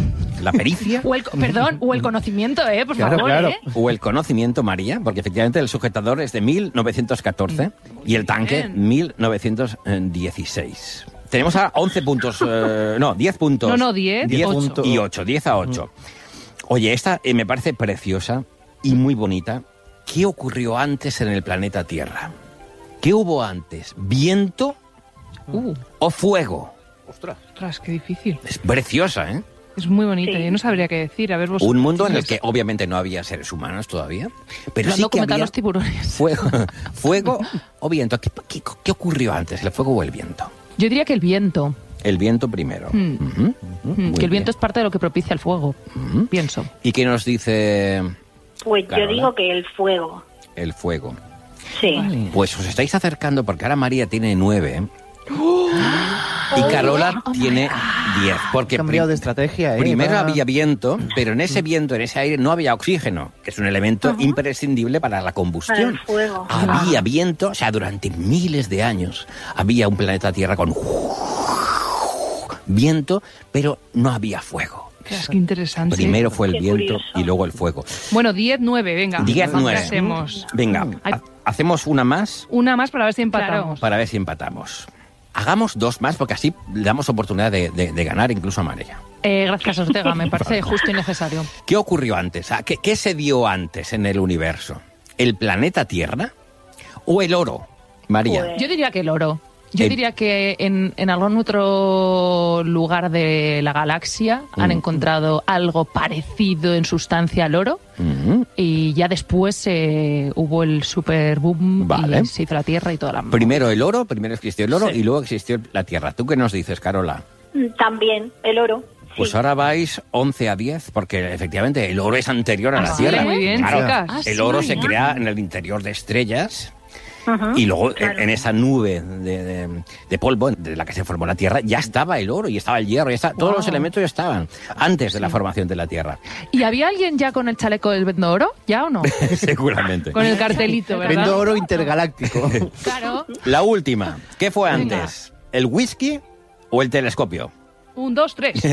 Speaker 3: la pericia.
Speaker 12: O el, co- perdón, o el conocimiento, ¿eh? Por
Speaker 5: Claro,
Speaker 12: favor,
Speaker 5: claro.
Speaker 12: ¿eh?
Speaker 3: O el conocimiento, María, porque efectivamente el sujetador es de mil novecientos catorce y el tanque mil novecientos dieciséis. Tenemos ahora once puntos, eh, no, diez puntos.
Speaker 2: No, no, diez,
Speaker 3: diez
Speaker 2: ocho.
Speaker 3: y ocho, diez a ocho. Oye, esta eh, me parece preciosa y muy bonita. ¿Qué ocurrió antes en el planeta Tierra? ¿Qué hubo antes? ¿Viento
Speaker 2: Uh,
Speaker 3: o fuego?
Speaker 2: ostras, qué difícil.
Speaker 3: Es preciosa, ¿eh?
Speaker 2: Es muy bonita,
Speaker 13: Sí.
Speaker 2: yo no sabría qué decir. A ver, vos.
Speaker 3: Un mundo en el que obviamente no había seres humanos todavía, pero
Speaker 12: Lo han
Speaker 3: sí que
Speaker 12: documentado
Speaker 3: había
Speaker 12: los tiburones.
Speaker 3: fuego, fuego o viento. ¿Qué, qué, qué ocurrió antes, el fuego o el viento?
Speaker 12: Yo diría que el viento.
Speaker 3: El viento primero.
Speaker 12: Hmm.
Speaker 3: Ujú, ujú,
Speaker 12: Mm,
Speaker 3: muy
Speaker 12: que el viento
Speaker 3: bien.
Speaker 12: es parte de lo que propicia el fuego.
Speaker 3: Ujú.
Speaker 12: Pienso.
Speaker 3: ¿Y qué nos dice
Speaker 13: Pues
Speaker 3: Carola?
Speaker 13: yo digo que el fuego.
Speaker 3: el fuego?
Speaker 13: Sí.
Speaker 3: Pues os estáis acercando porque ahora María tiene nueve ¿eh? y Carola tiene diez. Porque
Speaker 5: Cambiado
Speaker 3: pri-
Speaker 5: de estrategia, ¿eh?
Speaker 3: primero
Speaker 5: Va-
Speaker 3: había viento, pero en ese viento, en ese aire, no había oxígeno, que es un elemento imprescindible para la combustión.
Speaker 13: Para el fuego.
Speaker 3: Había viento, o sea, durante miles de años había un planeta Tierra con viento, pero no había fuego.
Speaker 2: Ostras, qué interesante.
Speaker 3: Primero fue el
Speaker 13: Qué
Speaker 3: viento
Speaker 13: curioso.
Speaker 3: y luego el fuego.
Speaker 2: Bueno, diez nueve, venga.
Speaker 3: diez nueve.
Speaker 2: ¿Qué hacemos?
Speaker 3: Venga,
Speaker 2: Ay.
Speaker 3: ha- hacemos una más
Speaker 2: Una más para ver si empatamos.
Speaker 3: para ver si empatamos. Hagamos dos más porque así le damos oportunidad de, de- de ganar incluso a María.
Speaker 12: Eh, gracias, Ortega, me parece justo y necesario.
Speaker 3: ¿Qué ocurrió antes? Ah, ¿Qué, qué se dio antes en el universo? ¿El planeta Tierra o el oro? María.
Speaker 13: Pues-
Speaker 12: Yo diría que el oro. Yo
Speaker 3: El-
Speaker 12: diría que en, en algún otro lugar de la galaxia han
Speaker 3: Mm.
Speaker 12: encontrado algo parecido en sustancia al oro
Speaker 3: Ujú.
Speaker 12: y ya después eh, hubo el super boom
Speaker 3: Vale.
Speaker 12: y se hizo la Tierra y toda la...
Speaker 3: Primero el oro, primero existió el oro
Speaker 13: Sí.
Speaker 3: y luego existió la Tierra. ¿Tú qué nos dices, Carola?
Speaker 13: Mm, También el oro.
Speaker 3: Pues
Speaker 13: Sí.
Speaker 3: ahora vais once a diez, porque efectivamente el oro es anterior a
Speaker 12: Ah,
Speaker 3: la
Speaker 12: sí,
Speaker 3: Tierra.
Speaker 2: muy bien,
Speaker 3: Claro,
Speaker 2: chicas.
Speaker 12: Ah,
Speaker 3: el
Speaker 12: sí,
Speaker 3: oro se
Speaker 12: ah.
Speaker 3: crea en el interior de estrellas.
Speaker 13: Ujú,
Speaker 3: Y luego,
Speaker 13: claro.
Speaker 3: en, en esa nube de, de- de polvo de la que se formó la Tierra, ya estaba el oro y estaba el hierro, ya está- todos
Speaker 12: Wow.
Speaker 3: los elementos ya estaban antes de la formación de la Tierra.
Speaker 12: ¿Y había alguien ya con el chaleco del vendo oro? ¿Ya o no?
Speaker 3: Seguramente.
Speaker 2: Con el cartelito, ¿verdad?
Speaker 5: Vendo oro intergaláctico.
Speaker 12: Claro.
Speaker 3: La última. ¿Qué fue antes? ¿El whisky o el telescopio?
Speaker 2: Un, dos, tres.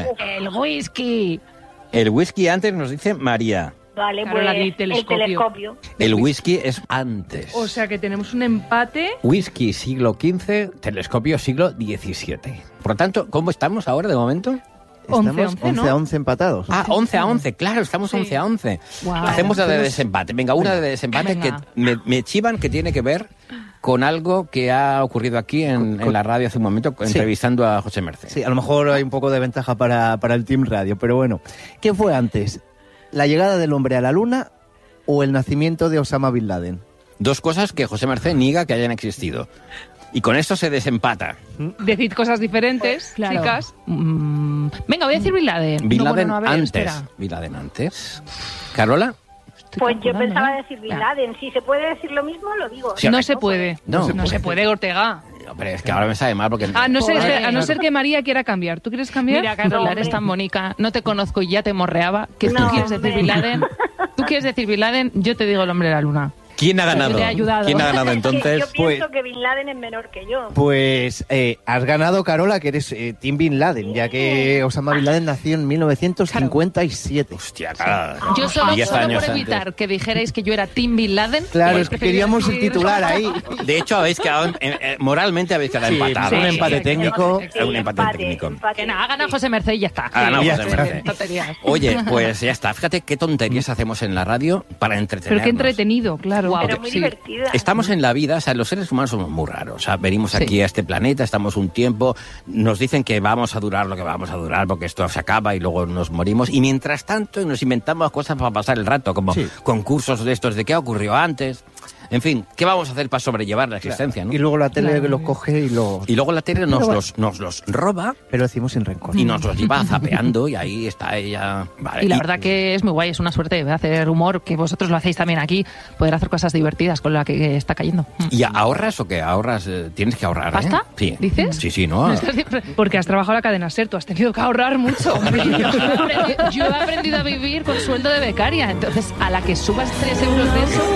Speaker 12: El whisky.
Speaker 3: El whisky antes, nos dice María.
Speaker 13: Vale,
Speaker 2: Claro, la
Speaker 13: pues
Speaker 2: di
Speaker 13: el
Speaker 2: telescopio.
Speaker 13: telescopio.
Speaker 3: El whisky es antes.
Speaker 2: O sea que tenemos un empate.
Speaker 3: Whisky siglo quince, telescopio siglo diecisiete. Por lo tanto, ¿cómo estamos ahora de momento?
Speaker 2: once,
Speaker 5: Estamos
Speaker 2: once,
Speaker 5: once
Speaker 2: ¿no?
Speaker 5: a once empatados.
Speaker 3: Ah, once a once, claro, estamos
Speaker 2: Sí.
Speaker 3: once a once.
Speaker 12: Wow.
Speaker 3: Hacemos la de desempate. Venga, una de desempate
Speaker 12: Venga.
Speaker 3: que me, me chivan que tiene que ver con algo que ha ocurrido aquí en, en la radio hace un momento,
Speaker 5: Sí.
Speaker 3: entrevistando a José Merced.
Speaker 5: Sí, a lo mejor hay un poco de ventaja para, para el Team Radio, pero bueno. ¿Qué fue antes? ¿La llegada del hombre a la luna o el nacimiento de Osama Bin Laden?
Speaker 3: Dos cosas que José Merced niega que hayan existido. Y con esto se desempata.
Speaker 2: Decid cosas diferentes,
Speaker 12: Claro.
Speaker 2: chicas.
Speaker 12: Mm, venga, voy a decir Bin Laden.
Speaker 3: Bin
Speaker 12: No,
Speaker 3: Laden
Speaker 12: bueno, no, a ver,
Speaker 3: antes.
Speaker 12: espera.
Speaker 3: Bin Laden antes. ¿Carola?
Speaker 13: Pues yo
Speaker 12: calculando,
Speaker 13: pensaba
Speaker 12: ¿eh?
Speaker 13: decir Bin
Speaker 12: Ya.
Speaker 13: Laden. Si se puede decir lo mismo, lo digo.
Speaker 3: Sí,
Speaker 2: No
Speaker 3: hombre.
Speaker 2: se puede.
Speaker 3: No.
Speaker 2: No se puede, Ortega.
Speaker 3: Hombre, es que ahora me sabe mal porque...
Speaker 2: A no, ser,
Speaker 12: Pobre.
Speaker 2: a no ser que María quiera cambiar. ¿Tú quieres cambiar?
Speaker 12: Mira, Carola,
Speaker 13: No,
Speaker 12: eres
Speaker 13: hombre.
Speaker 12: tan bonita, no te conozco y ya te morreaba. Que
Speaker 13: No,
Speaker 12: tú quieres decir
Speaker 13: hombre.
Speaker 12: Bin Laden. Tú quieres decir Bin Laden, yo te digo el hombre de la luna.
Speaker 3: ¿Quién ha ganado?
Speaker 12: Te he ayudado.
Speaker 3: ¿Quién ha ganado
Speaker 13: Es que
Speaker 3: entonces?
Speaker 13: yo pienso
Speaker 5: pues-
Speaker 13: que Bin Laden es menor que yo.
Speaker 5: Pues eh, has ganado, Carola, que eres eh, Team Bin Laden, ya que Osama Bin Laden nació en mil novecientos cincuenta y siete.
Speaker 3: Hostia, claro.
Speaker 12: Yo solo,
Speaker 3: diez
Speaker 12: solo
Speaker 3: años
Speaker 12: por
Speaker 3: antes.
Speaker 12: evitar que dijerais que yo era Tim Bin Laden.
Speaker 5: Claro,
Speaker 12: pues
Speaker 5: es que
Speaker 12: prefería
Speaker 5: queríamos el
Speaker 12: decir-
Speaker 5: titular ahí.
Speaker 3: De hecho, habéis quedado... en- en- eh, moralmente habéis quedado
Speaker 5: Sí,
Speaker 3: empatados.
Speaker 5: un empate
Speaker 12: sí,
Speaker 5: técnico.
Speaker 3: Es un empate técnico.
Speaker 13: empate,
Speaker 12: Que nada, ha ganado
Speaker 13: sí.
Speaker 12: José Merced y ya está.
Speaker 3: Ha ganado
Speaker 12: Sí,
Speaker 3: José
Speaker 12: sí,
Speaker 3: Merced.
Speaker 12: tonterías.
Speaker 3: Oye, pues ya está. Fíjate qué tonterías hacemos en la radio para entretenernos.
Speaker 2: Pero qué entretenido, claro.
Speaker 12: Guau.
Speaker 13: Pero muy
Speaker 12: Sí.
Speaker 13: divertida.
Speaker 3: Estamos en la vida, o sea, los seres humanos somos muy raros. O sea, venimos
Speaker 12: Sí.
Speaker 3: aquí a este planeta, estamos un tiempo, nos dicen que vamos a durar lo que vamos a durar porque esto se acaba y luego nos morimos. Y mientras tanto nos inventamos cosas para pasar el rato, como
Speaker 5: Sí.
Speaker 3: concursos de estos de qué ocurrió antes. En fin, ¿qué vamos a hacer para sobrellevar la existencia? ¿no?
Speaker 5: Y luego la tele
Speaker 12: Claro.
Speaker 5: los coge y los...
Speaker 3: Y luego la tele nos,
Speaker 5: Pero
Speaker 3: los, nos los roba
Speaker 5: Pero decimos sin rencor.
Speaker 3: y nos los lleva zapeando y ahí está ella. Vale.
Speaker 12: Y la verdad que es muy guay, es una suerte de hacer humor, que vosotros lo hacéis también aquí, poder hacer cosas divertidas con la que está cayendo.
Speaker 3: ¿Y ahorras o qué? ¿Ahorras? Eh, ¿Tienes que ahorrar?
Speaker 12: ¿Pasta?
Speaker 3: ¿eh? Sí.
Speaker 12: ¿Dices?
Speaker 3: Sí, sí, ¿no?
Speaker 2: Porque has trabajado la cadena SER, tú has tenido que ahorrar mucho. Hombre.
Speaker 12: Yo he aprendido- yo he aprendido a vivir con sueldo de becaria, entonces a la que subas tres euros de eso...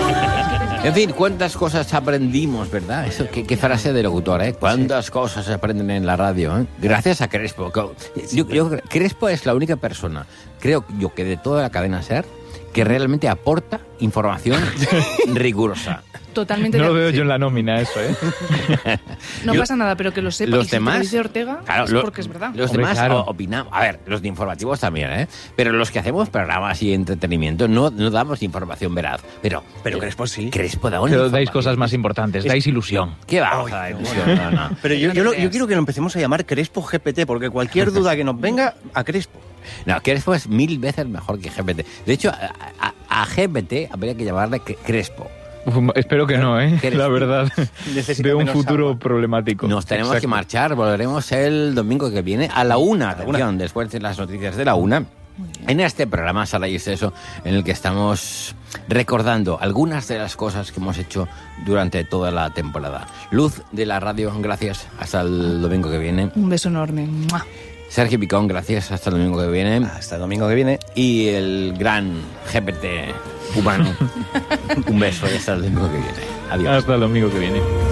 Speaker 3: En fin, cuántas cosas aprendimos, ¿verdad? Eso, qué, qué frase de locutor, ¿eh? Cuántas cosas se aprenden en la radio, ¿eh? Gracias a Crespo. Yo, yo, Crespo es la única persona, creo yo, que de toda la cadena SER, que realmente aporta información rigurosa.
Speaker 2: Totalmente.
Speaker 10: No
Speaker 2: de-
Speaker 10: lo veo yo en la nómina eso, ¿eh?
Speaker 2: No
Speaker 3: Yo-
Speaker 2: pasa nada, pero que lo sepa.
Speaker 3: los
Speaker 2: y si te
Speaker 3: demás-
Speaker 2: lo dice Ortega,
Speaker 3: Claro,
Speaker 2: es
Speaker 3: lo-
Speaker 2: porque es verdad.
Speaker 3: Los
Speaker 10: Hombre,
Speaker 3: demás
Speaker 10: claro.
Speaker 3: o- opinamos. A ver, los de informativos también, ¿eh? Pero los que hacemos programas y entretenimiento no, no damos información veraz. Pero, pero Crespo sí. Crespo da una
Speaker 10: Pero dais
Speaker 3: información.
Speaker 10: cosas más importantes, dais ilusión.
Speaker 3: ¿Qué vamos a dar ilusión? No, no.
Speaker 5: Pero yo, yo, lo- yo quiero que lo empecemos a llamar Crespo G P T, porque cualquier duda que nos venga, a Crespo.
Speaker 3: No, Crespo es mil veces mejor que G P T. De hecho, a, a- a G P T habría que llamarle Cre- Crespo.
Speaker 10: Uf, espero que no, ¿eh?
Speaker 3: ¿Quieres?
Speaker 10: La verdad.
Speaker 5: Necesita
Speaker 10: Veo un
Speaker 5: menos
Speaker 10: futuro
Speaker 5: agua.
Speaker 10: problemático.
Speaker 3: Nos tenemos
Speaker 10: Exacto.
Speaker 3: que marchar. Volveremos el domingo que viene a la una. Atención, después de las noticias de la una. En este programa Sala y Exceso, en el que estamos recordando algunas de las cosas que hemos hecho durante toda la temporada. Luz de la radio, gracias. Hasta el domingo que viene.
Speaker 2: Un beso enorme. ¡Mua!
Speaker 3: Sergio Picón, gracias. Hasta el domingo que viene.
Speaker 5: Hasta el domingo que viene.
Speaker 3: Y el gran G P T humano. Un beso y hasta el domingo que viene. Adiós.
Speaker 10: Hasta el domingo que viene.